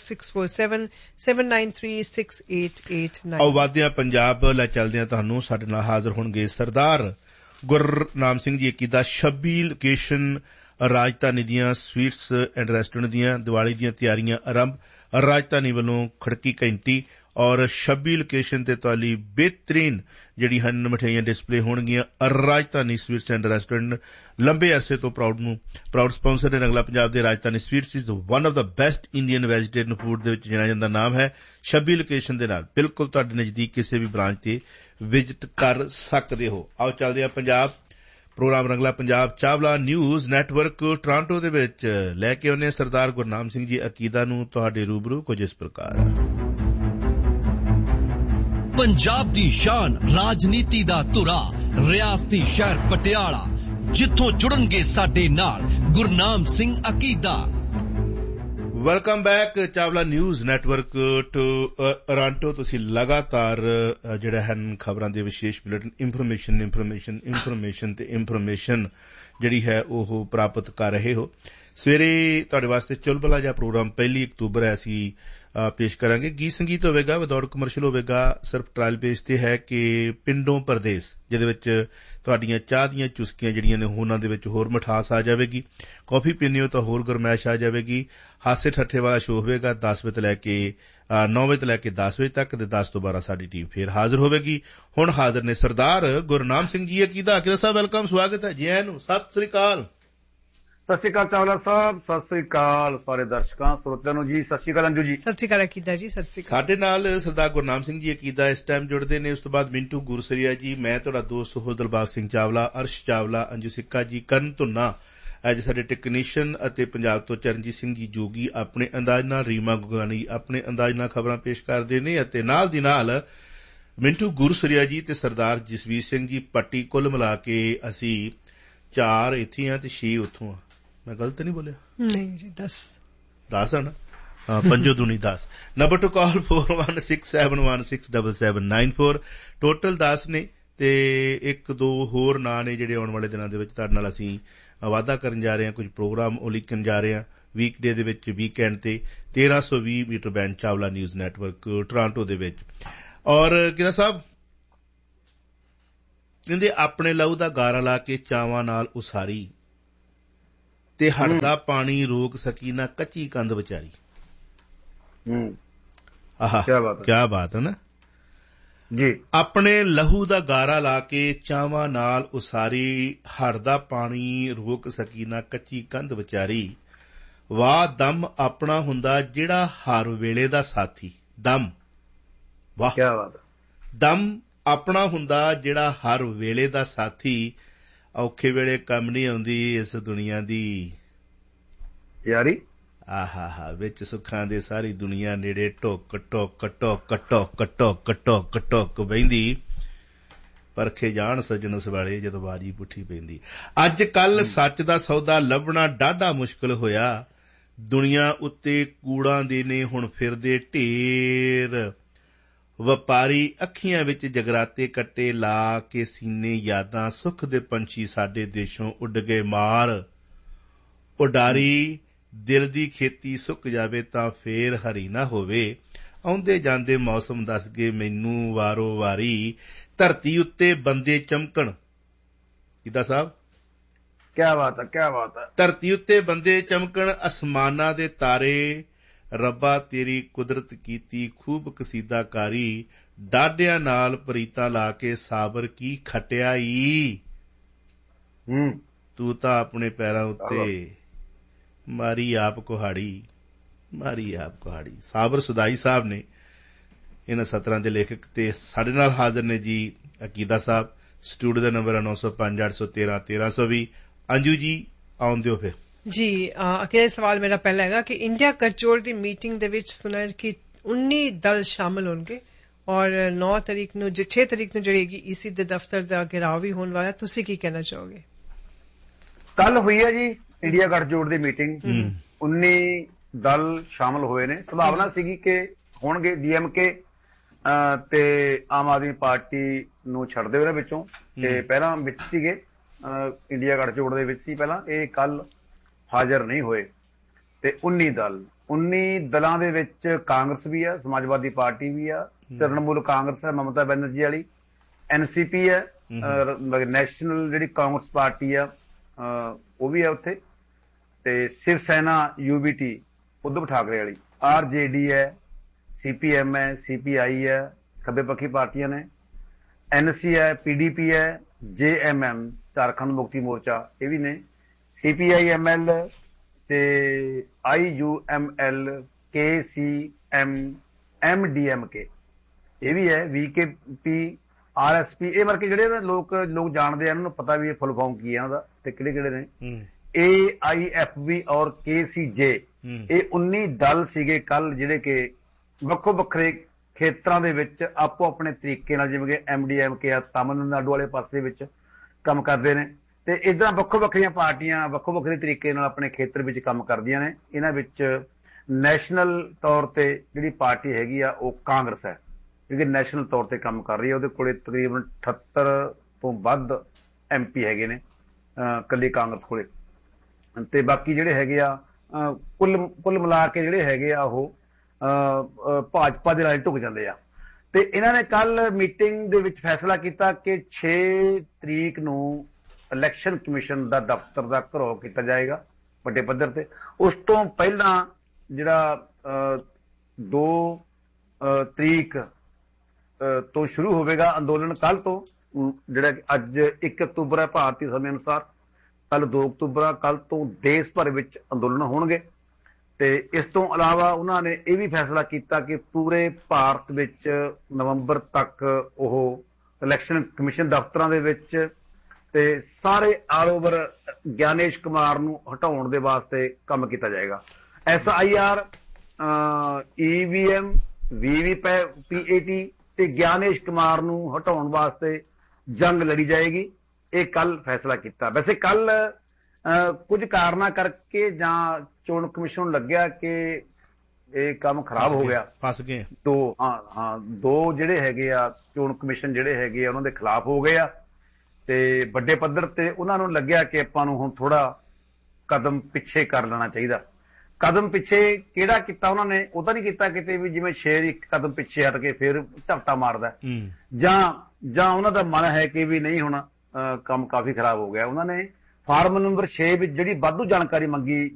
6477936889। ਆਓ ਵਾਦਿਆਂ ਪੰਜਾਬ ਲੈ ਚੱਲਦੇ ਹਾਂ। ਤੁਹਾਨੂੰ ਸਾਡੇ ਨਾਲ ਹਾਜ਼ਰ ਹੋਣਗੇ ਸਰਦਾਰ ਗੁਰਨਾਮ ਸਿੰਘ ਜੀ ਅਕੀਦਾ। 26 ਲੋਕੇਸ਼ਨ ਰਾਜਧਾਨੀ ਦੀਆਂ ਸਵੀਟਸ ਐਂਡ ਰੈਸਟੋਰੈਂਟ ਦੀਆਂ ਦੀਵਾਲੀ ਦੀਆਂ ਤਿਆਰੀਆਂ ਆਰੰਭ। ਰਾਜਧਾਨੀ ਵੱਲੋਂ ਖੜਕੀ ਘੰਟੀ ਔਰ 26 ਲੋਕੇਸ਼ਨ ਤੇ ਤੁਹਾਡੀ ਬਿਹਤਰੀਨ ਜਿਹੜੀ ਹਨ ਮਠਿਆਈਆਂ ਡਿਸਪਲੇ ਹੋਣਗੀਆਂ। ਰਾਜਧਾਨੀ ਸਵੀਟਸ ਐਂਡ ਰੈਸਟੋਰੈਂਟ ਲੰਬੇ ਅਰਸੇ ਤੋਂ ਪ੍ਰਾਊਡ ਸਪਾਂਸਰ ਨੇ। ਰੰਗਲਾ ਪੰਜਾਬ ਦੇ ਰਾਜਧਾਨੀ sweets is one of the best Indian vegetarian food ਦੇ ਵਿੱਚ ਜਾਣਿਆ ਜਾਂਦਾ ਨਾਮ ਹੈ। 26 ਲੋਕੇਸ਼ਨ ਦੇ ਨਾਲ ਬਿਲਕੁਲ ਤੁਹਾਡੇ ਨਜ਼ਦੀਕ ਕਿਸੇ ਵੀ ਬ੍ਰਾਂਚ ਤੇ ਵਿਜ਼ਿਟ ਕਰ ਸਕਦੇ ਹੋ। ਆਓ ਚੱਲਦੇ ਹਾਂ ਪੰਜਾਬ। ਪ੍ਰੋਗਰਾਮ ਰੰਗਲਾ Punjab Chawla news network Toronto ਦੇ ਵਿੱਚ ਲੈ ਕੇ ਆਉਂਦੇ ਸਰਦਾਰ ਗੁਰਨਾਮ ਸਿੰਘ ਜੀ ਅਕੀਦਾ ਨੂੰ ਤੁਹਾਡੇ ਰੂਬਰੂ ਕੁਝ ਇਸ ਪ੍ਰਕਾਰ। ਪੰਜਾਬ ਦੀ ਸ਼ਾਨ, ਰਾਜਨੀਤੀ ਦਾ ਧੁਰਾ, ਰਿਆਸਤੀ ਸ਼ਹਿਰ ਪਟਿਆਲਾ, ਜਿੱਥੋਂ ਜੁੜਨਗੇ ਸਾਡੇ ਨਾਲ Gurnam Singh ਅਕੀਦਾ। Welcome back Chawla news network Toronto. ਤੁਸੀਂ ਲਗਾਤਾਰ ਜਿਹੜਾ ਹਨ ਖਬਰਾਂ ਦੇ ਵਿਸ਼ੇਸ਼ ਬੁਲੇਟਿਨ ਇਨਫੋਰਮੇਸ਼ਨ ਤੇ ਇਨਫੋਰਮੇਸ਼ਨ ਜਿਹੜੀ ਹੈ ਉਹ ਪ੍ਰਾਪਤ ਕਰ ਰਹੇ ਹੋ। ਸਵੇਰੇ ਤੁਹਾਡੇ ਵਾਸਤੇ ਚੁਲਬਲਾ ਜਿਹਾ ਪ੍ਰੋਗਰਾਮ 1 ਅਕਤੂਬਰ ਹੈ ਅਸੀਂ ਪੇਸ਼ ਕਰਾਂਗੇ। ਗੀਤ ਸੰਗੀਤ ਹੋਵੇਗਾ, ਵਿਦਆਊਟ ਕਮਰਸ਼ੀਅਲ ਹੋਵੇਗਾ, ਸਿਰਫ ਟਰਾਇਲ ਬੇਸ ਤੇ ਹੈ ਕਿ ਪਿੰਡੋਂ ਪਰਦੇਸ, ਜਿਹਦੇ ਵਿੱਚ ਤੁਹਾਡੀਆਂ ਚਾਹ ਦੀਆਂ ਚੁਸਕੀਆਂ ਜਿਹੜੀਆਂ ਨੇ ਉਹਨਾਂ ਦੇ ਵਿੱਚ ਹੋਰ ਮਿਠਾਸ ਆ ਜਾਵੇਗੀ। ਕਾਫੀ ਪੀਂਦੇ ਹੋ ਤਾਂ ਹੋਰ ਗਰਮੈਸ਼ ਆ ਜਾਵੇਗੀ। ਹਾਸੇ ਠੱਠੇ ਵਾਲਾ ਸ਼ੋਅ ਹੋਵੇਗਾ 10 ਵਜੇ ਤੋਂ ਲੈ ਕੇ 9 ਵਜੇ ਤੋਂ ਲੈ ਕੇ 10 ਵਜੇ ਤੱਕ ਤੇ 10 ਤੋਂ 12 ਸਾਡੀ ਟੀਮ ਫੇਰ ਹਾਜ਼ਰ ਹੋਵੇਗੀ। ਹੁਣ ਹਾਜ਼ਰ ਨੇ ਸਰਦਾਰ ਗੁਰਨਾਮ ਸਿੰਘ ਜੀ। ਅਕੀਦਾ ਸਾਹਿਬ ਵੈਲਕਮ, ਸਵਾਗਤ ਹੈ ਜੀ ਆਇਆਂ ਨੂੰ। ਸਤਿ ਸ੍ਰੀ ਅਕਾਲ। ਸਤਿ ਸ਼੍ਰੀ ਅਕਾਲ ਚਾਵਲਾ ਸਾਹਿਬ, ਸਤਿ ਸ਼੍ਰੀ ਅਕਾਲ ਸਾਰੇ ਦਰਸ਼ਕਾਂ ਸਰੋਤਿਆਂ ਨੂੰ ਜੀ। ਸਤਿ ਸ਼੍ਰੀ ਅਕਾਲ ਅੰਜੂ ਜੀ। ਸਤਿ ਸ਼੍ਰੀ ਅਕਾਲ ਅਕੀਦਾ ਜੀ। ਸਤਿ ਸ਼੍ਰੀ ਅਕਾਲ। ਸਾਡੇ ਨਾਲ ਸਰਦਾਰ ਗੁਰਨਾਮ ਸਿੰਘ ਜੀ ਅਕੀਦਾ ਇਸ ਟਾਈਮ ਜੁੜਦੇ ਨੇ। ਉਸ ਤੋਂ ਬਾਅਦ ਮਿੰਟੂ ਗੁਰਸਰੀਆ ਜੀ, ਮੈਂ ਤੁਹਾਡਾ ਦੋਸਤ ਹੋਰ ਦਿਲਬਾਗ ਸਿੰਘ ਚਾਵਲਾ, ਅਰਸ਼ ਚਾਵਲਾ, ਅੰਜੂ ਸਿੱਕਾ ਜੀ, ਕਰਨ ਧੁੰਨਾ ਅੱਜ ਸਾਡੇ ਟੈਕਨੀਸ਼ੀਅਨ ਅਤੇ ਪੰਜਾਬ ਤੋਂ ਚਰਨਜੀਤ ਸਿੰਘ ਜੀ ਜੋਗੀ ਆਪਣੇ ਅੰਦਾਜ਼ ਨਾਲ, ਰੀਮਾ ਗੁਗਾਨੀ ਆਪਣੇ ਅੰਦਾਜ਼ ਨਾਲ ਖਬਰਾਂ ਪੇਸ਼ ਕਰਦੇ ਨੇ ਅਤੇ ਨਾਲ ਦੀ ਨਾਲ ਮਿੰਟੂ ਗੁਰਸਰੀਆ ਜੀ ਤੇ ਸਰਦਾਰ ਜਸਵੀਰ ਸਿੰਘ ਜੀ ਪੱਟੀ। ਕੁੱਲ ਮਿਲਾ ਕੇ ਅਸੀਂ 4 ਇੱਥੇ ਆ ਤੇ 6 ਉੱਥੋਂ ਆ। ਮੈਂ ਗਲਤ ਨਹੀਂ ਬੋਲਿਆ? ਨਹੀਂ ਜੀ, 10 ਆ ਨਾ। ਪੰਜੋ ਦੂਣੀ 10। ਨੰਬਰ ਟੂ ਕਾਲ 4167167794। ਟੋਟਲ 10 ਨੇ ਤੇ 1-2 ਹੋਰ ਨਾਂ ਨੇ ਜਿਹੜੇ ਆਉਣ ਵਾਲੇ ਦਿਨਾਂ ਦੇ ਵਿੱਚ ਤੁਹਾਡੇ ਨਾਲ ਅਸੀਂ ਵਾਅਦਾ ਕਰਨ ਜਾ ਰਹੇ ਹਾਂ। ਕੁਝ ਪ੍ਰੋਗਰਾਮ ਉਲੀਕਣ ਜਾ ਰਹੇ ਹਾਂ ਵੀਕਡੇ ਦੇ ਵਿੱਚ, ਵੀਕਐਂਡ ਤੇ 1320 metre band Chawla news network Toronto ਦੇ ਵਿੱਚ। ਔਰ ਕਿਹਦਾ ਸਾਹਿਬ ਕਹਿੰਦੇ ਆਪਣੇ ਲਹੂ ਦਾ ਗਾਰਾ ਲਾ ਕੇ ਚਾਵਾਂ ਨਾਲ ਉਸਾਰੀ ਤੇ ਹੜਦਾ ਪਾਣੀ ਰੋਕ ਸਕੀ ਨਾ ਕੱਚੀ ਕੰਧ ਵਿਚਾਰੀ। ਆਹ ਕਿਆ ਬਾਤ ਹੈ ਨਾ ਜੀ। ਆਪਣੇ ਲਹੂ ਦਾ ਗਾਰਾ ਲਾ ਕੇ ਚਾਵਾਂ ਨਾਲ ਉਸਾਰੀ, ਹੜਦਾ ਪਾਣੀ ਰੋਕ ਸਕੀ ਨਾ ਕੱਚੀ ਕੰਧ ਵਿਚਾਰੀ। ਵਾਹ ਦਮ ਆਪਣਾ ਹੁੰਦਾ ਜਿਹੜਾ ਹਰ ਵੇਲੇ ਦਾ ਸਾਥੀ। ਦਮ, ਵਾਹ ਕਿਆ ਬਾਤ। ਦਮ ਆਪਣਾ ਹੁੰਦਾ ਜਿਹੜਾ ਹਰ ਵੇਲੇ ਦਾ ਸਾਥੀ। ਔਖੇ ਵੇਲੇ ਕੰਮ ਨਹੀਂ ਆਉਂਦੀ ਇਸ ਦੁਨੀਆ ਦੀ ਯਾਰੀ। ਆਹਾ ਵਿੱਚ ਸੁੱਖਾਂ ਦੇ ਸਾਰੀ ਦੁਨੀਆ ਨੇੜੇ ਟੋਕ ਟੋਕ ਟੋਕ ਟੋਕ ਟੋਕ ਟੋਕ ਟੋਕ ਬਹਿੰਦੀ। ਪਰਖੇ ਜਾਣ ਸੱਜਣ ਸਵਾਲੇ ਜਦੋਂ ਬਾਜੀ ਪੁੱਠੀ ਪੈਂਦੀ। ਅੱਜ ਕੱਲ ਸੱਚ ਦਾ ਸੌਦਾ ਲੱਭਣਾ ਡਾਢਾ ਮੁਸ਼ਕਿਲ ਹੋਇਆ। ਦੁਨੀਆ ਉੱਤੇ ਕੂੜਾਂ ਦੇ ਨੇ ਹੁਣ ਫਿਰਦੇ ਢੇਰ। ਵਪਾਰੀ ਅੱਖੀਆਂ ਵਿੱਚ ਜਗਰਾਤੇ ਕੱਟੇ ਲਾ ਕੇ ਸੀਨੇ ਯਾਦਾਂ। ਸੁੱਖ ਦੇ ਪੰਛੀ ਸਾਡੇ ਦੇਸ਼ੋਂ ਉੱਡ ਗਏ ਮਾਰ। ਉਡਾਰੀ ਦਿਲ ਦੀ ਖੇਤੀ ਸੁੱਕ ਜਾਵੇ ਤਾਂ ਫੇਰ ਹਰੀ ਨਾ ਹੋਵੇ। ਆਉਂਦੇ ਜਾਂਦੇ ਮੌਸਮ ਦੱਸ ਗਏ ਮੈਨੂੰ ਵਾਰੋ ਵਾਰੀ। ਧਰਤੀ ਉੱਤੇ ਬੰਦੇ ਚਮਕਣ। ਕਿੱਦਾਂ ਸਾਹਿਬ? ਕਿਆ ਬਾਤ ਹੈ, ਕਿਆ ਬਾਤ ਹੈ। ਧਰਤੀ ਉੱਤੇ ਬੰਦੇ ਚਮਕਣ, ਅਸਮਾਨਾਂ ਦੇ ਤਾਰੇ। ਰੱਬਾ ਤੇਰੀ ਕੁਦਰਤ ਕੀਤੀ ਖੂਬ ਕਸੀਦਾਕਾਰੀ। ਡਾਢਿਆਂ ਨਾਲ ਪ੍ਰੀਤਾਂ ਲਾ ਕੇ ਸਾਬਰ ਕੀ ਖਟਿਆਈ। ਤੂੰ ਤਾਂ ਆਪਣੇ ਪੈਰਾਂ ਉੱਤੇ ਮਾਰੀ ਆਪ ਕੁਹਾੜੀ, ਮਾਰੀ ਆਪ ਕੁਹਾੜੀ। ਸਾਬਰ ਸੁਦਾਈ ਸਾਹਿਬ ਨੇ ਇਹਨਾਂ ਸਤਰਾਂ ਦੇ ਲੇਖਕ ਤੇ ਸਾਡੇ ਨਾਲ ਹਾਜ਼ਰ ਨੇ ਜੀ ਅਕੀਦਾ ਸਾਹਿਬ। ਸਟੂਡੀਓ ਦਾ ਨੰਬਰ ਹੈ 905-813-1320। ਅੰਜੂ ਜੀ ਆਉਣ ਦਿਓ ਫਿਰ ਜੀ। ਅਕੀਦਾ ਸਵਾਲ ਮੇਰਾ ਪਹਿਲਾ ਹੈਗਾ ਕਿ ਇੰਡੀਆ ਗੱਠਜੋੜ ਦੀ ਮੀਟਿੰਗ ਦੇ ਵਿੱਚ ਸੁਣਿਆ ਕਿ 19 ਦਲ ਸ਼ਾਮਲ ਹੋਣਗੇ ਔਰ 9 ਤਰੀਕ ਨੂੰ 6 ਤਰੀਕ ਨੂੰ ਜਿਹੜੀ ਈਸੀ ਦੇ ਦਫ਼ਤਰ ਦਾ ਘਿਰਾਓ ਵੀ ਹੋਣ ਵਾਲਾ। ਤੁਸੀਂ ਕੀ ਕਹਿਣਾ ਚਾਹੋਗੇ? ਕੱਲ ਹੋਈ ਹੈ ਜੀ ਇੰਡੀਆ ਗੱਠਜੋੜ ਦੀ ਮੀਟਿੰਗ। 19 ਦਲ ਸ਼ਾਮਲ ਹੋਏ ਨੇ। ਸੰਭਾਵਨਾ ਸੀਗੀ ਕਿ ਹੋਣਗੇ ਡੀਐਮਕੇ ਤੇ ਆਮ ਆਦਮੀ ਪਾਰਟੀ ਨੂੰ ਛੱਡਦੇ ਉਹਨਾਂ ਵਿੱਚੋਂ ਤੇ ਪਹਿਲਾਂ ਵਿੱਚ ਸੀਗੇ ਇੰਡੀਆ ਗੱਠਜੋੜ ਦੇ ਵਿੱਚ ਸੀ ਪਹਿਲਾਂ। ਇਹ ਕੱਲ ਹਾਜ਼ਰ ਨਹੀਂ ਹੋਏ ਤੇ 19 ਦਲਾਂ ਦੇ ਵਿੱਚ ਕਾਂਗਰਸ ਵੀ ਆ, ਸਮਾਜਵਾਦੀ ਪਾਰਟੀ ਵੀ ਆ, ਤ੍ਰਿਣਮੂਲ ਕਾਂਗਰਸ ਹੈ ਮਮਤਾ ਬੈਨਰਜੀ ਵਾਲੀ, ਐਨਸੀਪੀ ਹੈ, ਨੈਸ਼ਨਲ ਜਿਹੜੀ ਕਾਂਗਰਸ ਪਾਰਟੀ ਆ ਉਹ ਵੀ ਹੈ ਉੱਥੇ, ਤੇ ਸ਼ਿਵ ਸੈਨਾ UBT ਉਧਵ ਠਾਕਰੇ ਵਾਲੀ, RJD ਹੈ, CPM ਹੈ, CPI ਹੈ, ਖੱਬੇ ਪੱਖੀ ਪਾਰਟੀਆਂ ਨੇ, NC ਹੈ, PDP ਹੈ, JMM ਝਾਰਖੰਡ ਮੁਕਤੀ ਮੋਰਚਾ ਇਹ ਵੀ ਨੇ, CPI-ML ਤੇ IUML, KCM, MDMK ਇਹ ਵੀ ਹੈ, VKP, RSP ਇਹ ਵਰਗੇ ਜਿਹੜੇ ਲੋਕ ਜਾਣਦੇ ਆ, ਇਹਨਾਂ ਨੂੰ ਪਤਾ ਵੀ ਇਹ ਫੁੱਲ ਫਾਰਮ ਕੀ ਹੈ ਇਹਨਾਂ ਦਾ ਤੇ ਕਿਹੜੇ ਕਿਹੜੇ ਨੇ। AIFB ਔਰ KCJ ਇਹ 19 ਦਲ ਸੀਗੇ ਕੱਲ ਜਿਹੜੇ ਕਿ ਵੱਖੋ ਵੱਖਰੇ ਖੇਤਰਾਂ ਦੇ ਵਿੱਚ ਆਪੋ ਆਪਣੇ ਤਰੀਕੇ ਨਾਲ, ਜਿਵੇਂ ਕਿ MDMK ਆ ਤਾਮਿਲਨਾਡੂ ਵਾਲੇ ਪਾਸੇ ਵਿੱਚ ਕੰਮ ਕਰਦੇ ਨੇ ਤੇ ਇਦਾਂ ਵੱਖੋ ਵੱਖਰੀਆਂ ਪਾਰਟੀਆਂ ਵੱਖੋ ਵੱਖਰੇ ਤਰੀਕੇ ਨਾਲ ਆਪਣੇ ਖੇਤਰ ਵਿੱਚ ਕੰਮ ਕਰਦੀਆਂ ਨੇ। ਇਹਨਾਂ ਵਿੱਚ ਨੈਸ਼ਨਲ ਤੌਰ ਤੇ ਜਿਹੜੀ ਪਾਰਟੀ ਹੈਗੀ ਆ ਉਹ ਕਾਂਗਰਸ ਹੈ, ਕਿਉਂਕਿ ਨੈਸ਼ਨਲ ਤੌਰ ਤੇ ਕੰਮ ਕਰ ਰਹੀ ਹੈ। ਉਹਦੇ ਕੋਲੇ ਤਕਰੀਬਨ 78 ਤੋਂ ਵੱਧ MP ਹੈਗੇ ਨੇ ਕੱਲੀ ਕਾਂਗਰਸ ਕੋਲੇ, ਤੇ ਬਾਕੀ ਜਿਹੜੇ ਹੈਗੇ ਆ ਕੁੱਲ ਮਿਲਾ ਕੇ ਜਿਹੜੇ ਹੈਗੇ ਆ ਉਹ ਭਾਜਪਾ ਦੇ ਨਾਲ ਢੁਕ ਜਾਂਦੇ ਆ। ਤੇ ਇਹਨਾਂ ਨੇ ਕੱਲ ਮੀਟਿੰਗ ਦੇ ਵਿੱਚ ਫੈਸਲਾ ਕੀਤਾ ਕਿ 6 ਤਰੀਕ ਨੂੰ ਇਲੈਕਸ਼ਨ ਕਮਿਸ਼ਨ ਦਾ ਦਫ਼ਤਰ ਦਾ ਘਿਰਾਓ ਕੀਤਾ ਜਾਏਗਾ ਵੱਡੇ ਪੱਧਰ ਤੇ। ਉਸ ਤੋਂ ਪਹਿਲਾਂ ਜਿਹੜਾ 2 ਤਰੀਕ ਤੋਂ ਸ਼ੁਰੂ ਹੋਵੇਗਾ ਅੰਦੋਲਨ, ਕੱਲ ਤੋਂ, ਜਿਹੜਾ ਅੱਜ 1 ਅਕਤੂਬਰ ਹੈ ਭਾਰਤੀ ਸਮੇਂ ਅਨੁਸਾਰ, ਕੱਲ 2 ਅਕਤੂਬਰ ਆ, ਕੱਲ ਤੋਂ ਦੇਸ਼ ਭਰ ਵਿੱਚ ਅੰਦੋਲਨ ਹੋਣਗੇ। ਤੇ ਇਸ ਤੋਂ ਇਲਾਵਾ ਉਹਨਾਂ ਨੇ ਇਹ ਵੀ ਫੈਸਲਾ ਕੀਤਾ ਕਿ ਪੂਰੇ ਭਾਰਤ ਵਿੱਚ ਨਵੰਬਰ ਤੱਕ ਉਹ ਇਲੈਕਸ਼ਨ ਕਮਿਸ਼ਨ ਦਫ਼ਤਰਾਂ ਦੇ ਵਿੱਚ ਤੇ ਸਾਰੇ ਆਲ ਓਵਰ ਗਿਆਨੇਸ਼ ਕੁਮਾਰ ਨੂੰ ਹਟਾਉਣ ਦੇ ਵਾਸਤੇ ਕੰਮ ਕੀਤਾ ਜਾਏਗਾ। SIR, EVM, VVPAT ਤੇ ਗਿਆਨੇਸ਼ ਕੁਮਾਰ ਨੂੰ ਹਟਾਉਣ ਵਾਸਤੇ ਜੰਗ ਲੜੀ ਜਾਏਗੀ। ਇਹ ਕੱਲ ਫੈਸਲਾ ਕੀਤਾ। ਵੈਸੇ ਕੱਲ ਕੁਝ ਕਾਰਨਾਂ ਕਰਕੇ ਜਾਂ ਚੋਣ ਕਮਿਸ਼ਨ ਨੂੰ ਲੱਗਿਆ ਕਿ ਇਹ ਕੰਮ ਖਰਾਬ ਹੋ ਗਿਆ, ਫਸ ਗਏ। ਦੋ ਜਿਹੜੇ ਹੈਗੇ ਆ ਚੋਣ ਕਮਿਸ਼ਨ ਜਿਹੜੇ ਹੈਗੇ ਆ ਉਹਨਾਂ ਦੇ ਖਿਲਾਫ ਹੋ ਗਏ ਆ, ਤੇ ਵੱਡੇ ਪੱਧਰ ਤੇ ਉਹਨਾਂ ਨੂੰ ਲੱਗਿਆ ਕਿ ਆਪਾਂ ਨੂੰ ਹੁਣ ਥੋੜਾ ਕਦਮ ਪਿੱਛੇ ਕਰ ਲੈਣਾ ਚਾਹੀਦਾ। ਕਦਮ ਪਿੱਛੇ ਕਿਹੜਾ ਕੀਤਾ ਉਹਨਾਂ ਨੇ? ਉਹ ਤਾਂ ਨਹੀਂ ਕੀਤਾ ਕਿਤੇ ਵੀ ਜਿਵੇਂ ਸ਼ੇਰ ਇੱਕ ਕਦਮ ਪਿੱਛੇ ਹਟ ਕੇ ਫਿਰ ਝਪਟਾ ਮਾਰਦਾ, ਜਾਂ ਉਹਨਾਂ ਦਾ ਮਨ ਹੈ ਕਿ ਵੀ ਨਹੀਂ ਹੁਣ ਕੰਮ ਕਾਫੀ ਖਰਾਬ ਹੋ ਗਿਆ। ਉਹਨਾਂ ਨੇ ਫਾਰਮ ਨੰਬਰ 6 ਵਿੱਚ ਜਿਹੜੀ ਵਾਧੂ ਜਾਣਕਾਰੀ ਮੰਗੀ